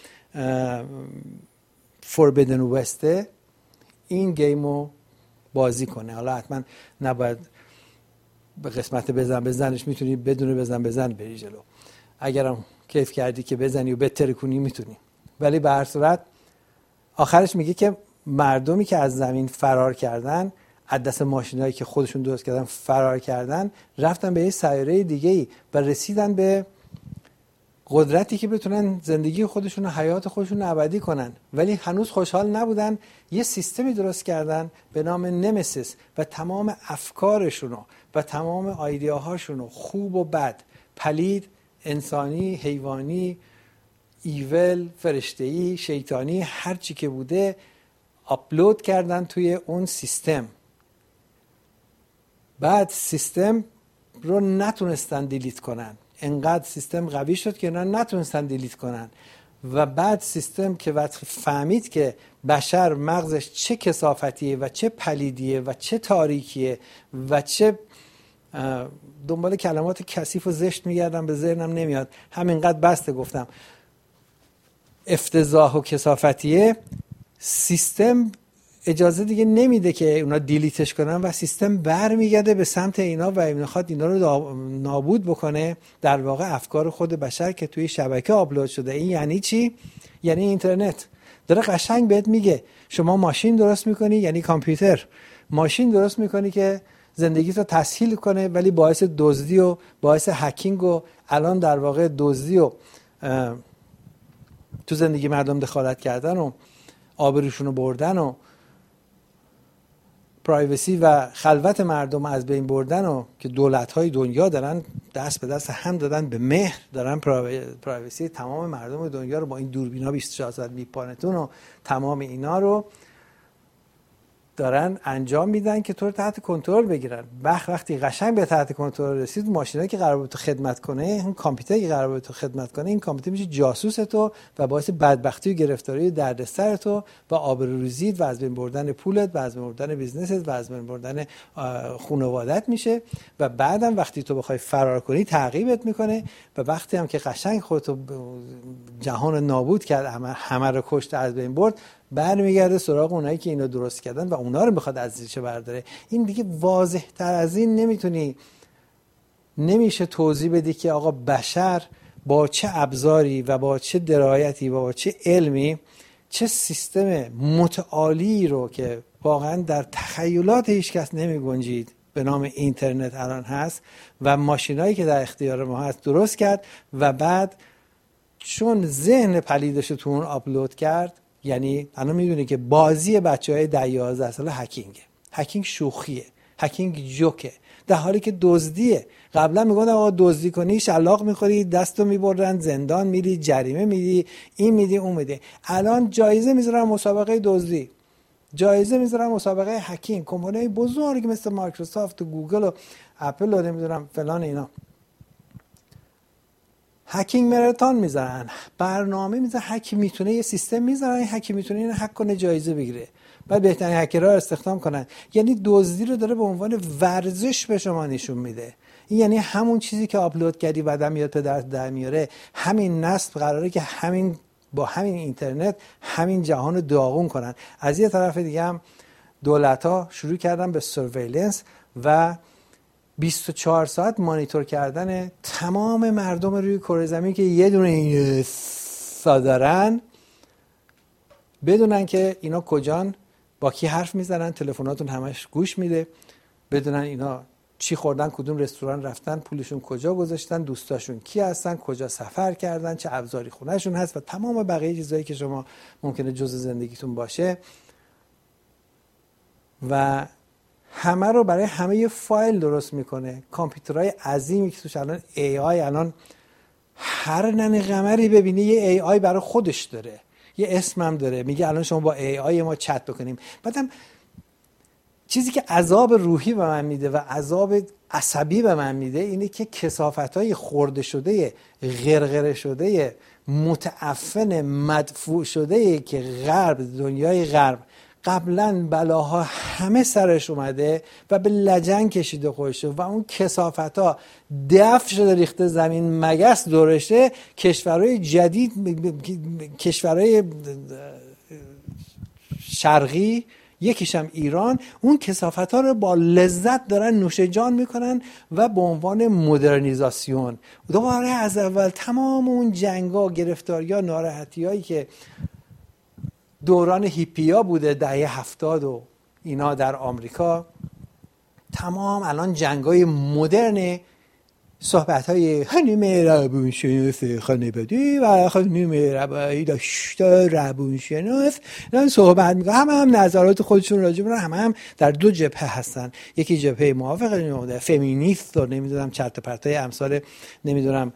فوربیدن وسته، این گیم رو بازی کنه. حالا حتما نباید به قسمت بزنش، میتونی بدون بزن بری جلو، اگرم کیف کردی که بزنی و بهتر کنی میتونی. ولی به هر صورت آخرش میگه که مردمی که از زمین فرار کردن، از دست ماشینایی که خودشون درست کردن فرار کردن، رفتن به یه سیاره دیگه‌ای و رسیدن به قدرتی که بتونن زندگی خودشون و حیات خودشون رو ابدی کنن، ولی هنوز خوشحال نبودن. یه سیستمی درست کردن به نام نمسیس و تمام افکارشون و تمام ایده‌هاشون، خوب و بد، پلید، انسانی، حیوانی، ایول، فرشته‌ای، شیطانی، هر چی که بوده آپلود کردن توی اون سیستم. بعد سیستم رو نتونستن دیلیت کنن، انقدر سیستم قوی شد که نتونستن دیلیت کنن. و بعد سیستم که وقتی فهمید که بشر مغزش چه کثافتیه و چه پلیدیه و چه تاریکیه و چه دنبال کلمات کثیف و زشت میگردم به ذهنم نمیاد، همینقدر بسته گفتم، افتضاح و کثافتیه، سیستم اجازه دیگه نمیده که اونا دیلیتش کنن و سیستم برمیگرده به سمت اینا و میخواد اینا رو نابود بکنه. در واقع افکار خود بشر که توی شبکه آپلود شده. این یعنی چی؟ یعنی اینترنت داره قشنگ بهت میگه شما ماشین درست میکنی، یعنی کامپیوتر، ماشین درست میکنی که زندگیتو تسهیل کنه، ولی باعث دزدی و باعث هکینگ و الان در واقع دزدی و تو زندگی مردم دخالت کردن و آبروشونو بردن و پرایوسی و خلوت مردم از بین بردن و که دولت‌های دنیا دارن دست به دست هم دادن به مهر، دارن پرایوسی تمام مردم دنیا رو با این دوربینا 24 ساعت میپانتون و تمام اینا رو دارن انجام میدن که تو رو تحت کنترل بگیرن. وقتی قشنگ به تحت کنترل رسید، ماشینایی که قرار بود تو خدمت کنه، این کامپیوتری که قرار بود تو خدمت کنه، این کامپیوتر میشه جاسوس تو و باعث بدبختی و گرفتاری و دردسر تو و آبروریزیت و از بین بردن پولت و از بین بردن بیزنست و از بین بردن خانوادت میشه. و بعدم وقتی تو بخوای فرار کنی تعقیبت میکنه و وقتی هم که قشنگ خودتو جهان نابود کرد، همه رو کشت، از بین برد، برمیگرده سراغ اونایی که اینو درست کردن و اونا رو میخواد از زیرش برداره. این دیگه واضح تر از این نمیشه توضیح بدی که آقا بشر با چه ابزاری و با چه درایتی و با چه علمی چه سیستم متعالی رو که واقعا در تخیلات هیچ کس نمی گنجید به نام اینترنت الان هست و ماشینایی که در اختیار ما هست درست کرد و بعد چون ذهن پلیدش تو اون آپلود کرد یعنی الان میدونی که بازی بچهای 10-11 ساله هکینگ شوخیه، هکینگ جوکه، در حالی که دزدیه. قبلا میگفتن آقا دزدی کنی شلاق میخوری، دستو میبرن زندان، میری جریمه میدی، این میدی اون میدی. الان جایزه میذارن مسابقه دزدی، جایزه میذارن مسابقه هکینگ. کمپانی‌های بزرگ مثل مایکروسافت و گوگل و اپل و نمیدونم فلان اینا هکینگ ماراتون میذارن، برنامه میذارن، هک میتونه یه سیستم میذارن، هک میتونه اینو هک کنه جایزه بگیره، بعد بهترین هکرها رو استخدام کنن. یعنی دزدی رو داره به عنوان ورزش به شما نشون میده. این یعنی همون چیزی که آپلود کردی بعدم میاد پدر در میاره. همین نسل قراره که با همین اینترنت همین جهان رو داغون کنن. از یه طرف دیگه هم دولت‌ها شروع کردن به سرویلنس و 24 ساعت مانیتور کردن تمام مردم روی کره زمین که یه دونه این دارن، بدونن که اینا کجان، با کی حرف میزنن، تلفناتون همش گوش میده، بدونن اینا چی خوردن، کدوم رستوران رفتن، پولشون کجا گذاشتن، دوستاشون کی هستن، کجا سفر کردن، چه ابزاری خونهشون هست و تمام بقیه چیزایی که شما ممکنه جزء زندگیتون باشه. و همه رو برای همه یه فایل درست میکنه. کامپیوترهای عظیمی که توش الان الان هر ننه قمری ببینی یه AI برای خودش داره، یه اسمم داره، میگه الان شما با AI ما چت بکنیم. بعدم چیزی که عذاب روحی به من میده و عذاب عصبی به من میده اینه که کثافت‌های خورده شده، غرغره شده، متعفن، مدفوع شده که دنیای غرب قبلا بلاها همه سرش اومده و به لجن کشیده خودشه و اون کثافت‌ها دفع شده ریخته زمین، مگس دورشه. کشورهای جدید، کشورهای شرقی، یکیشم ایران، اون کثافت‌ها رو با لذت دارن نوش جان میکنن و به عنوان مدرنیزاسیون دوباره از اول تمام اون جنگا، گرفتاری‌ها، ناراحتی‌هایی که دوران هیپیا بوده دهه 70 و اینا در آمریکا، تمام الان جنگای مدرن، صحبت‌های خانم روانشناس خانوادگی و خانم دکتر روانشناس دارن صحبت میکنن، هم نظرات خودشون راجع به هم در دو جبهه هستن. یکی جبهه موافق فمینیست و نمیدونم چرت و پرتای امثال نمیدونم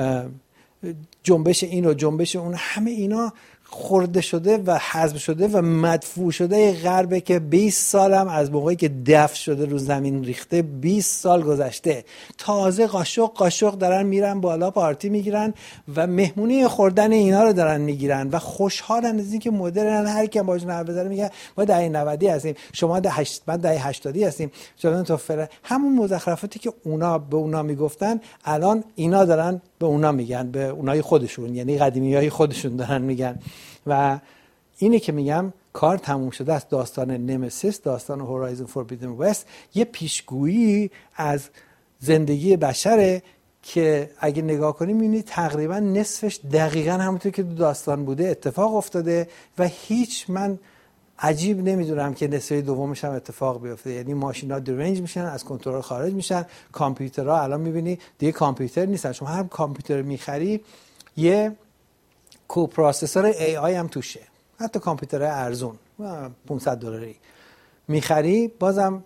جنبش این و جنبش اون، همه اینا خورده شده و حذف شده و مدفوع شده غربه که 20 سال هم از موقعی که دفع شده رو زمین ریخته، 20 سال گذشته. تازه قاشق دارن میرن بالا پارتی میگیرن و مهمونی خوردن اینا رو دارن میگیرن و خوشحالن از اینکه مدرن. هر کی باهاش حرف بزنه میگه ما دهه 90 هستیم، شما دهه 80 هستیم، شما تو همون مزخرفاتی که اونا به اونا میگفتن الان اینا دارن به اونا میگن، به اونای خودشون، یعنی قدیمیای خودشون دارن میگن. و اینه که میگم کار تموم شده است. داستان نمسیس، داستان هورایزن فوربیدن وست یه پیشگویی از زندگی بشره که اگه نگاه کنیم میبینید تقریبا نصفش دقیقاً همونطور که داستان بوده اتفاق افتاده و من عجیب نمیدونم که نصف دومش هم اتفاق بیفته. یعنی ماشینا درنج میشن، از کنترل خارج میشن. کامپیوترها الان میبینی دیگه کامپیوتر نیستن، شما هر کامپیوتر میخری یه کوپروسسور AI هم توشه. حتی کامپیوتر ارزون $500 میخری بازم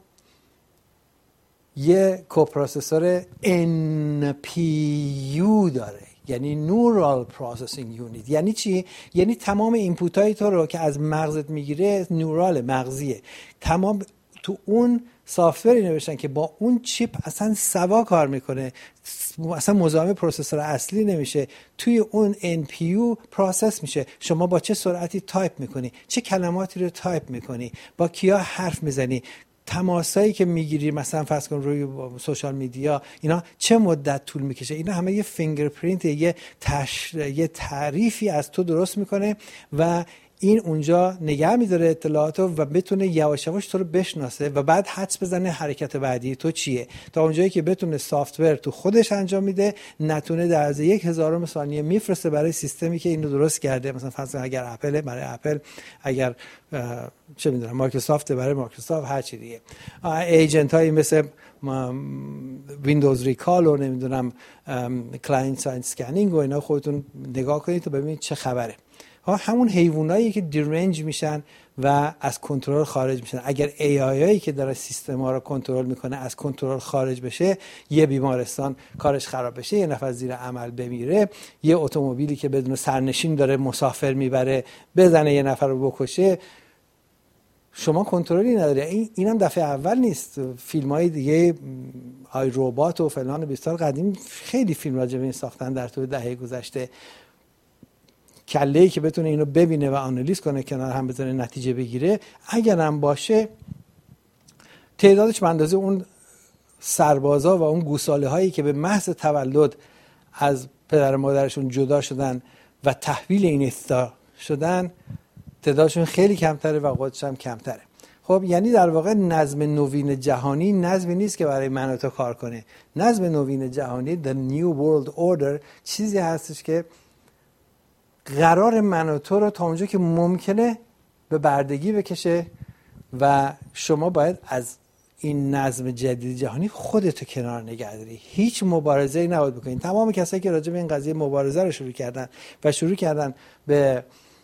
یه کوپروسسور NPU داره، یعنی نورال پروسسینگ یونیت. یعنی چی؟ یعنی تمام اینپوت های تو رو که از مغزت میگیره نورال مغزیه، تمام تو اون سافتوری نوشتن که با اون چیپ اصلا سوا کار میکنه، اصلا مزاحم پروسسور اصلی نمیشه، توی اون NPU پروسس میشه. شما با چه سرعتی تایپ میکنی، چه کلماتی رو تایپ میکنی، با کیا حرف میزنی، تماسایی که میگیری مثلا فرض کن روی سوشال میدیا، اینا چه مدت طول میکشه. اینا همه یه فینگرپرینت، یه تعریفی از تو درست میکنه و این اونجا نگه میداره اطلاعاتو و بتونه یواش یواش تو رو بشناسه و بعد حدس بزنه حرکت بعدی تو چیه، تا اونجایی که بتونه سافتور تو خودش انجام میده، نتونه در از 1/1000 ثانیه میفرسته برای سیستمی که اینو درست کرده. مثلا فرض اگر اپل برای اپل، اگر چه میدونم مایکروسافت برای مایکروسافت، هر چی دیگه. ایجنت هایی مثل ویندوز ریکال و نمیدونم کلاینت ساید اسکنینگ و اینا خودتون نگاه کنید تا ببینید چه خبره. همون حیوانایی که دیرنج میشن و از کنترل خارج میشن. اگر AIایی که داره سیستما رو کنترل میکنه از کنترل خارج بشه، یه بیمارستان کارش خراب بشه، یه نفر زیر عمل بمیره، یه اتومبیلی که بدون سرنشین داره مسافر میبره بزنه یه نفر رو بکشه، شما کنترلی نداره. اینم دفعه اول نیست. فیلم‌های دیگه آی ربات و فلان 20 سال قدیم خیلی فیلم راجع به این ساختن در طول دهه گذشته. کله‌ای که بتونه اینو ببینه و آنالیز کنه، کنار هم بزنه، نتیجه بگیره، اگرم باشه تعدادش به اندازه اون سربازا و اون گوساله هایی که به محض تولد از پدر و مادرشون جدا شدن و تحویل این استا شدن، تعدادشون خیلی کمتره و قدرتش هم کمتره. خب یعنی در واقع نظم نوین جهانی نظمی نیست که برای من و تو کار کنه. نظم نوین جهانی The New World Order چیزی هستش که قرار من و تو رو تا اونجا که ممکنه به بردگی بکشه و شما باید از این نظم جدید جهانی خودتو کنار نگه داری. هیچ مبارزه‌ای نباید بکنین. تمام کسایی که راجع به این قضیه مبارزه رو شروع کردن به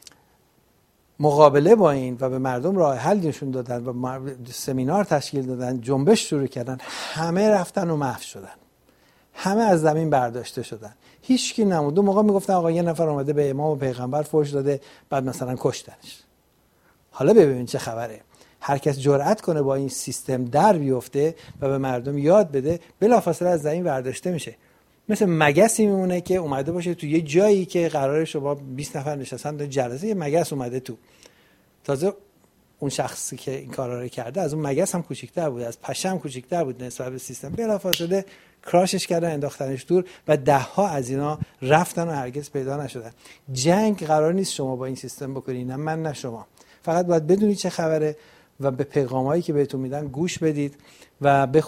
مقابله با این و به مردم راه حل نشون دادن و سمینار تشکیل دادن، جنبش شروع کردن، همه رفتن و محو شدن، همه از زمین برداشته شدن، هیچ کی نموند. اون موقع میگفتن آقا یه نفر اومده به امام و پیغمبر فحش داده بعد مثلا کشتنش. حالا ببین چه خبره. هر کس جرأت کنه با این سیستم در بیفته و به مردم یاد بده، بلافاصله از زمین برداشته میشه. مثل مگسی میمونه که اومده باشه تو یه جایی که قراره شما 20 نفر نشستن تو جلسه، یه مگس اومده تو. تازه اون شخصی که این کارا رو کرده از اون مگس هم کوچیک‌تر بود، از پشه هم کوچیک‌تر بود نسبت به سیستم. بلافاصله کراشش کردن، انداختنش دور و ده‌ها از اینا رفتن و هرگز پیدا نشدن. جنگ قرار نیست شما با این سیستم بکنید، نه من نه شما. فقط باید بدونید چه خبره و به پیغامایی که بهتون میدن گوش بدید و به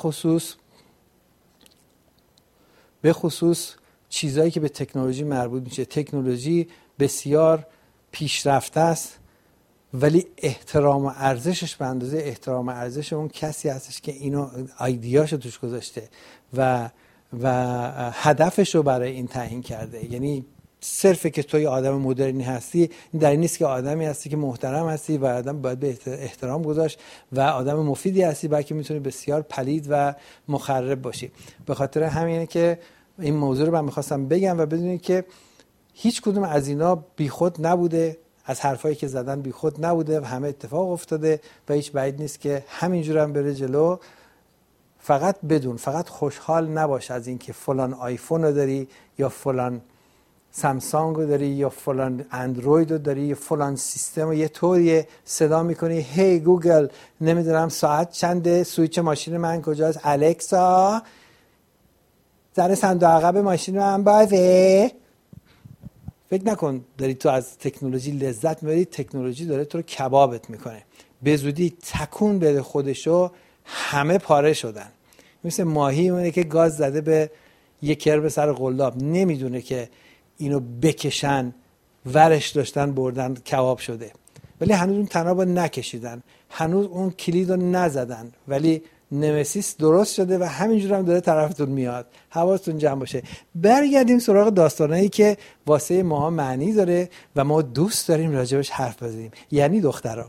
خصوص چیزایی که به تکنولوژی مربوط میشه. تکنولوژی بسیار پیشرفته است ولی احترام و ارزشش به اندازه احترام و ارزش اون کسی هستش که اینو ایدیاشو توش گذاشته و هدفش رو برای این تعیین کرده. یعنی صرفه که توی آدم مدرنی هستی این در این نیست که آدمی هستی که محترم هستی و آدم باید به احترام گذاشت و آدم مفیدی هستی، بلکه میتونی بسیار پلید و مخرب باشی. به خاطر همینه که این موضوع رو من میخواستم بگم و بدونید که هیچ کدوم از اینا بیخود نبوده، از حرفایی که زدن بیخود نبوده و همه اتفاق افتاده و هیچ بعید نیست که همینجور هم بره جلو. فقط بدون، فقط خوشحال نباش از این که فلان آیفون رو داری یا فلان سامسونگ رو داری یا فلان اندروید رو داری یا فلان سیستم رو یه طوری صدا میکنی هی گوگل نمیدونم ساعت چنده، سویچ ماشین من کجاست، الکسا در صندوق عقب ماشین من بازه. فکر نکن داری تو از تکنولوژی لذت میبری، تکنولوژی داره تو رو کبابت میکنه. به زودی تکون بده خودشو، همه پاره شدن. مثل ماهی اونه که گاز زده به یک کرب سر قلاب، نمیدونه که اینو بکشن ورش داشتن بردن کباب شده، ولی هنوز اون تنابو نکشیدن، هنوز اون کلید رو نزدن، ولی نمسیس درست شده و همینجور هم داره طرفتون میاد. حواستون جمع باشه. برگردیم سراغ داستانایی که واسه ماها معنی داره و ما دوست داریم راجبش حرف بزنیم، یعنی دخترها.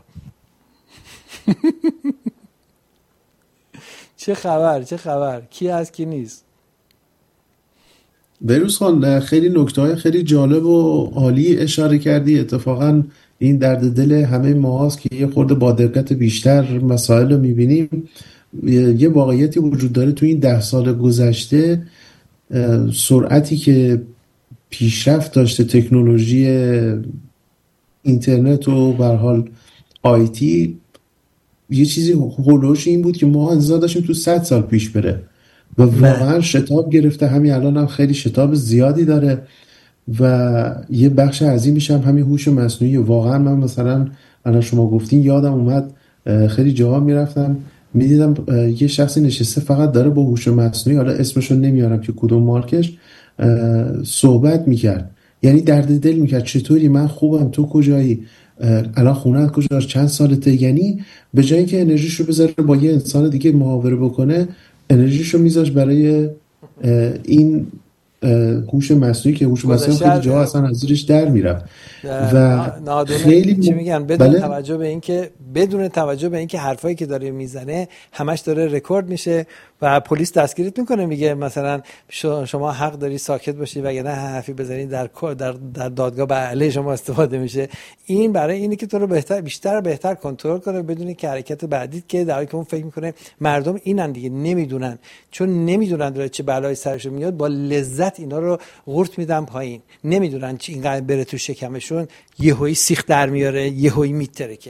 چه خبر کی هست کی نیست؟ بروز خان خیلی نکته‌های خیلی جالب و عالی اشاره کردی. اتفاقا این درد دل همه ما هست که یه خورده با دقت بیشتر مسائل رو میبینیم. یه واقعیتی وجود داره تو این 10 سال گذشته، سرعتی که پیشرفت داشته تکنولوژی اینترنت و به هر حال آیتی، یه چیزی هولوش این بود که ما انتظار داشتیم تو 100 سال پیش بره و واقعا شتاب گرفته. همین الان هم خیلی شتاب زیادی داره و یه بخش عظیمش هم همین هوش مصنوعی. واقعا من مثلا الان شما گفتین یادم اومد خیلی جاها میرفتم میدیدم یه شخصی نشسته فقط داره با هوش مصنوعی، حالا اسمشو نمیارم که کدوم مارکش، صحبت میکرد. یعنی درد دل میکرد چطوری، من خوبم، تو کجایی، الان خونه‌ات کجاست، چند سالته. یعنی به جای اینکه انرژیشو بذاره با یه انسان دیگه محاوره بکنه، انرژیشو میذاش برای این هوش مصنوعی که هوش مصنوعی خیلی جاها اصلا از زیرش در میرفت و خیلی چی میگن بدون توجه به اینکه حرفایی که داره میزنه همش داره رکورد میشه و پلیس دستگیرت میکنه، میگه مثلا شما حق داری ساکت باشی وگرنه حرفی بزنید در دادگاه به علیه شما استفاده میشه. این برای اینه که تو رو بهتر کنترل کنه بدون که حرکت بعدیت که در حالی که اون فکر میکنه مردم اینن دیگه نمیدونن، چون نمیدونن داره چه بلایی سرشون میاد با لذت اینا رو قورت میدن پایین، نمیدونن چی اینقدر بره تو شکمشون یهویی سیخ در میاره یهویی میترکه.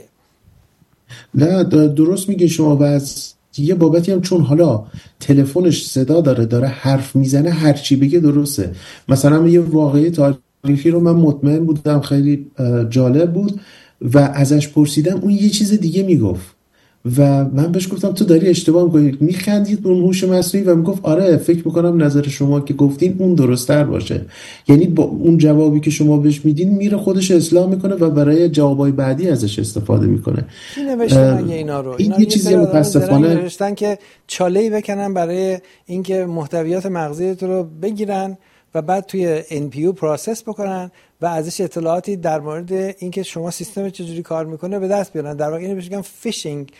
نه درست میگه شما. و از یه بابتی هم چون حالا تلفنش صدا داره حرف میزنه، هر چی بگه درسته. مثلا یه واقعه تاریخی رو من مطمئن بودم خیلی جالب بود و ازش پرسیدم اون یه چیز دیگه میگفت و من بهش گفتم تو داری اشتباه می‌کنی. میخندید به اون هوش مصنوعی و میگفت آره فکر میکنم نظر شما که گفتین اون درست‌تر باشه. یعنی با اون جوابی که شما بهش میدین میره خودش اصلاح میکنه و برای جوابای بعدی ازش استفاده میکنه. کی نوشتن اینا رو؟ این یه چیزی متاسفانه نوشتن که چاله‌ای بکنن برای اینکه محتویات مغزی تو رو بگیرن و بعد توی NPU پروسس بکنن و ازش اطلاعاتی در مورد اینکه شما سیستم چجوری کار میکنه به دست بیارن. در واقع اینو بهش میگن فیشینگ،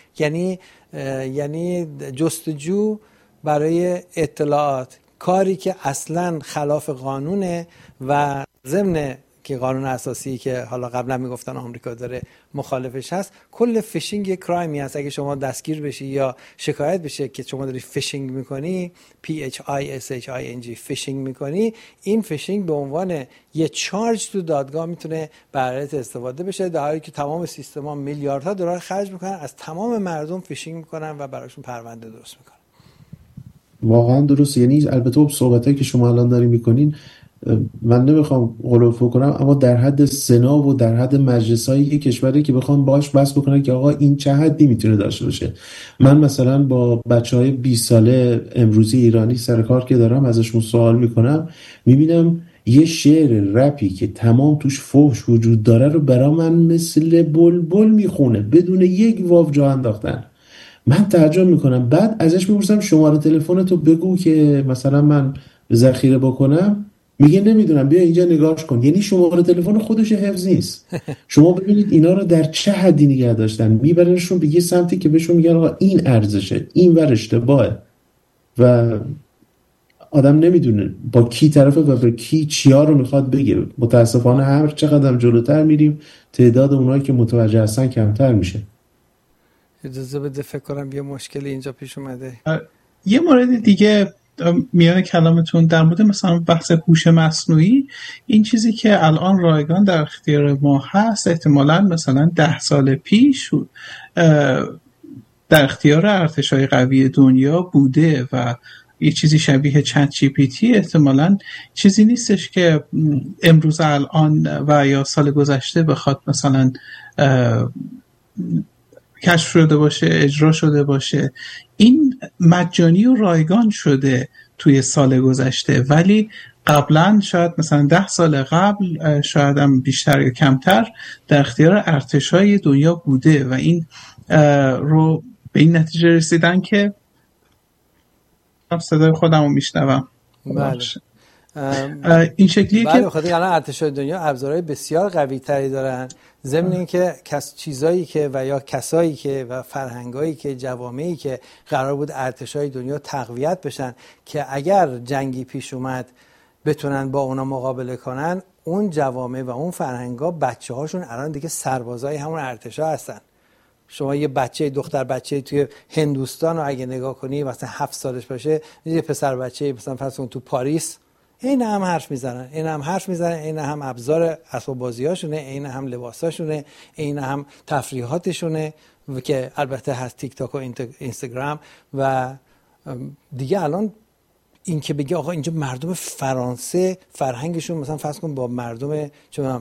یعنی جستجو برای اطلاعات، کاری که اصلا خلاف قانونه و ضمن که قانون اساسی که حالا قبلا میگفتن آمریکا داره مخالفش هست. کل فیشینگ یک کرایمی هست. اگه شما دستگیر بشی یا شکایت بشه که شما داری فیشینگ میکنی، PHISHING فیشینگ میکنی، این فیشینگ به عنوان یه چارج تو دادگاه میتونه برایت استفاده بشه، در حالی که تمام سیستما میلیاردها دلار خرج میکنن از تمام مردم فیشینگ میکنن و براشون پرونده درست میکنن. واقعا درست. یعنی البته صحبتایی که شما الان داری میکنین من نمیخوام غلوف کنم، اما در حد سنا و در حد مجلس‌های یک کشوری که بخوام باهاش بحث بکنن که آقا این چه حدی میتونه داشته باشه. من مثلا با بچهای 20 ساله امروزی ایرانی سر کار که دارم ازشون سوال میکنم، میبینم یه شعر رپی که تمام توش فحش وجود داره رو برا من مثل بلبل میخونه بدون یک واو جا انداختن. من تعجب میکنم. بعد ازش میپرسم شماره تلفنتو بگو که مثلا من ذخیره بکنم، میگه نمیدونم بیا اینجا نگاش کن. یعنی شماره تلفن خودش حفظ نیست. شما ببینید اینا رو در چه حدی نگه داشتن، میبرنشون به یه سمتی که بهشون میگن آقا این ارزشه، این ور اشتباهه و آدم نمیدونه با کی طرفه و به کی چیا رو میخواد بگه. متاسفانه هر چقدر جلوتر میریم تعداد اونایی که متوجه هستن کمتر میشه. اجازه بده فکر کنم یه مشکلی اینجا پیش اومده. یه مورد دیگه میان کلامتون در مورد مثلا بحث هوش مصنوعی، این چیزی که الان رایگان در اختیار ما هست احتمالاً مثلا 10 سال پیش در اختیار ارتش‌های قوی دنیا بوده و یه چیزی شبیه چت جی پی تی احتمالاً چیزی نیستش که امروز الان و یا سال گذشته بخواد مثلا کشف شده باشه، اجرا شده باشه. این مجانی و رایگان شده توی سال گذشته، ولی قبلا شاید مثلا 10 سال قبل شاید هم بیشتر یا کمتر در اختیار ارتش‌های دنیا بوده و این رو به این نتیجه رسیدن که صدای خودم رو میشنوم. بله. این شکلیه بله، که بخاطر الان ارتش‌های دنیا ابزارهای بسیار قوی تری دارن، ضمن اینکه چیزایی که و یا کسایی که و فرهنگایی که جوامعی که قرار بود ارتش‌های دنیا تقویت بشن که اگر جنگی پیش اومد بتونن با اونا مقابله کنن، اون جوامع و اون فرهنگا بچه‌هاشون الان دیگه سربازای همون ارتش‌ها هستن. شما یه دختر بچه توی هندوستان رو اگه نگاه کنی مثلا 7 سالش باشه، یه پسر بچه مثلا فرض کن تو پاریس، این هم حرف میزنن، این هم ابزار اسباب بازیاشونه، این هم لباساشونه، این هم تفریحاتشونه که البته هست تیک تاک و اینستاگرام. و دیگه الان این که بگی آقا اینجا مردم فرانسه فرهنگشون مثلا فرض کن با مردم چون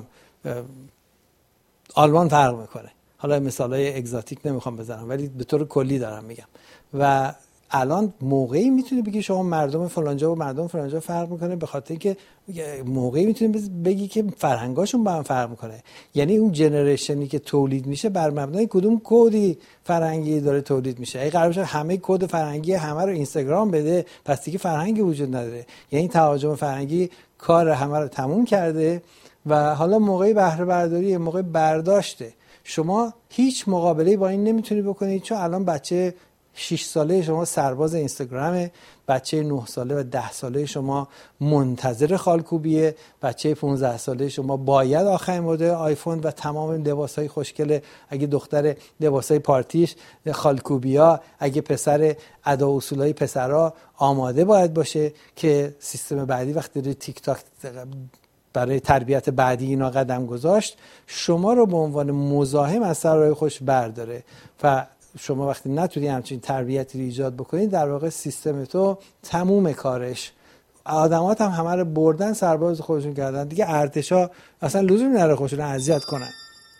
آلمان فرق میکنه، حالا مثالای اگزاتیک نمیخوام بزنم ولی به طور کلی دارم میگم، و الان موقعی میتونی بگی شما مردم فلانجا و مردم فلانجا فرق میکنه، به خاطر اینکه موقعی میتونی بگی که فرهنگاشون با هم فرق میکنه. یعنی اون جنریشنی که تولید میشه بر مبنای کدوم کدی فرهنگی داره تولید میشه. اگه قرار باشه همه کد فرهنگی همه رو اینستاگرام بده، پس دیگه فرهنگی وجود نداره. یعنی تهاجم فرهنگی کار همه رو تموم کرده و حالا موقعی بهره برداری، موقع برداشته. شما هیچ مقابله‌ای با این نمیتونی بکنید، چون الان بچه 6 ساله شما سرباز اینستاگرامه، بچه 9 ساله و 10 ساله شما منتظر خالکوبیه، بچه 15 ساله شما باید آخرین مدل آیفون و تمام لباسای خوشگل، اگه دختر لباسای پارتیش خالکوبیا، اگه پسر ادا و اصولای پسرا آماده باید باشه که سیستم بعدی وقتی داره تیک تاک برای تربیت بعدی اینا قدم گذاشت، شما رو به عنوان مزاحم از سر راه خوش برداره و شما وقتی نتونی همچین تربیتی رو ایجاد بکنید، در واقع سیستم تو تموم کارش. آدمات هم همه رو بردن سرباز خودشون کردن دیگه. ارتشا اصلا لزومی نداره خودشون اذیت کنن.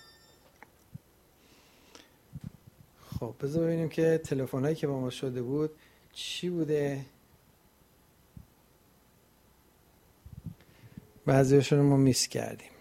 خب بذار ببینیم که تلفنایی که با ما شده بود چی بوده. بعضیشون ما میس کردیم.